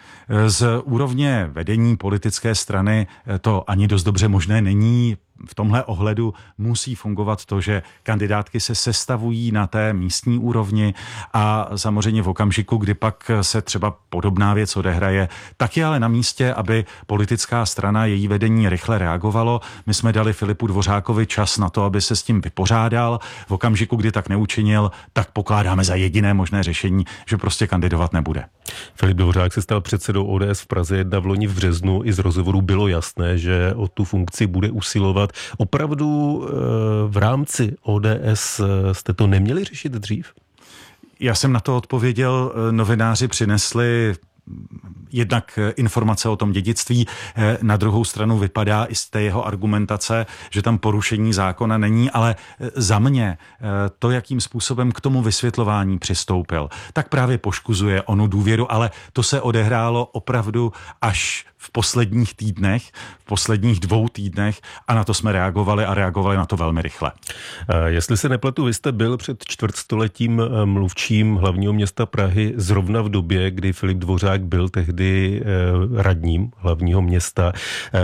Z úrovně vedení politické strany to ani dost dobře možné není. V tomhle ohledu musí fungovat to, že kandidátky se sestavují na té místní úrovni a samozřejmě v okamžiku, kdy pak se třeba podobná věc odehraje, tak je ale na místě, aby politická strana, její vedení rychle reagovalo. My jsme dali Filipu Dvořákovi čas na to, aby se s tím vypořádal. V okamžiku, kdy tak neučinil, tak pokládáme za jediné možné řešení, že prostě kandidovat nebude. Filip Dvořák se stal předsedou ODS v Praze 1 v loni v březnu. I z rozhovoru bylo jasné, že o tu funkci bude usilovat. Opravdu v rámci ODS jste to neměli řešit dřív? Já jsem na to odpověděl, novináři přinesli jednak informace o tom dědictví, na druhou stranu vypadá i z té jeho argumentace, že tam porušení zákona není, ale za mě to, jakým způsobem k tomu vysvětlování přistoupil, tak právě poškozuje onu důvěru, ale to se odehrálo opravdu až v posledních týdnech, v posledních 2 týdnech a na to jsme reagovali na to velmi rychle. Jestli se nepletu, vy jste byl před čtvrtstoletím mluvčím hlavního města Prahy zrovna v době, kdy Filip Dvořák byl tehdy radním hlavního města.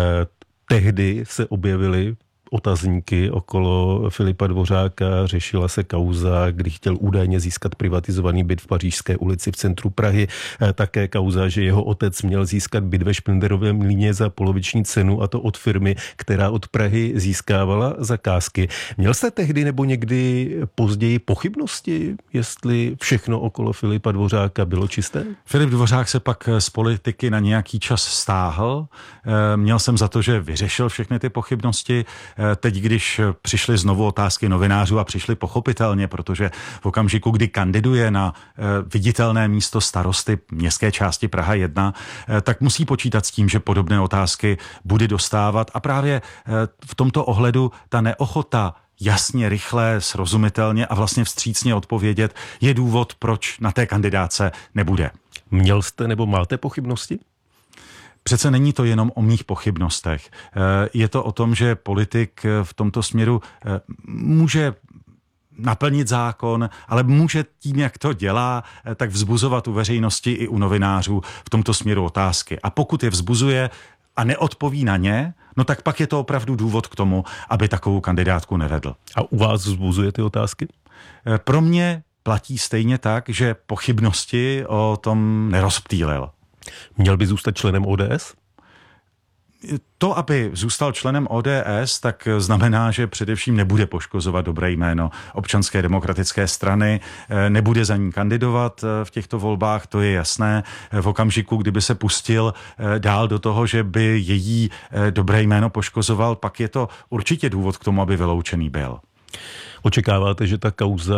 Tehdy se objevily otazníky okolo Filipa Dvořáka, řešila se kauza, kdy chtěl údajně získat privatizovaný byt v Pařížské ulici v centru Prahy. Také kauza, že jeho otec měl získat byt ve Špindlerově mlýně za poloviční cenu, a to od firmy, která od Prahy získávala zakázky. Měl jste tehdy nebo někdy později pochybnosti, jestli všechno okolo Filipa Dvořáka bylo čisté? Filip Dvořák se pak z politiky na nějaký čas stáhl. Měl jsem za to, že vyřešil všechny ty pochybnosti. Teď, když přišly znovu otázky novinářů a přišly pochopitelně, protože v okamžiku, kdy kandiduje na viditelné místo starosty městské části Praha 1, tak musí počítat s tím, že podobné otázky bude dostávat a právě v tomto ohledu ta neochota jasně, rychle, srozumitelně a vlastně vstřícně odpovědět je důvod, proč na té kandidáce nebude. Měl jste nebo máte pochybnosti? Přece není to jenom o mých pochybnostech. Je to o tom, že politik v tomto směru může naplnit zákon, ale může tím, jak to dělá, tak vzbuzovat u veřejnosti i u novinářů v tomto směru otázky. A pokud je vzbuzuje a neodpoví na ně, no tak pak je to opravdu důvod k tomu, aby takovou kandidátku nevedl. A u vás vzbuzuje ty otázky? Pro mě platí stejně tak, že pochybnosti o tom nerozptýlil. Měl by zůstat členem ODS? To, aby zůstal členem ODS, tak znamená, že především nebude poškozovat dobré jméno Občanské demokratické strany, nebude za ní kandidovat v těchto volbách, to je jasné. V okamžiku, kdyby se pustil dál do toho, že by její dobré jméno poškozoval, pak je to určitě důvod k tomu, aby vyloučený byl. Očekáváte, že ta kauza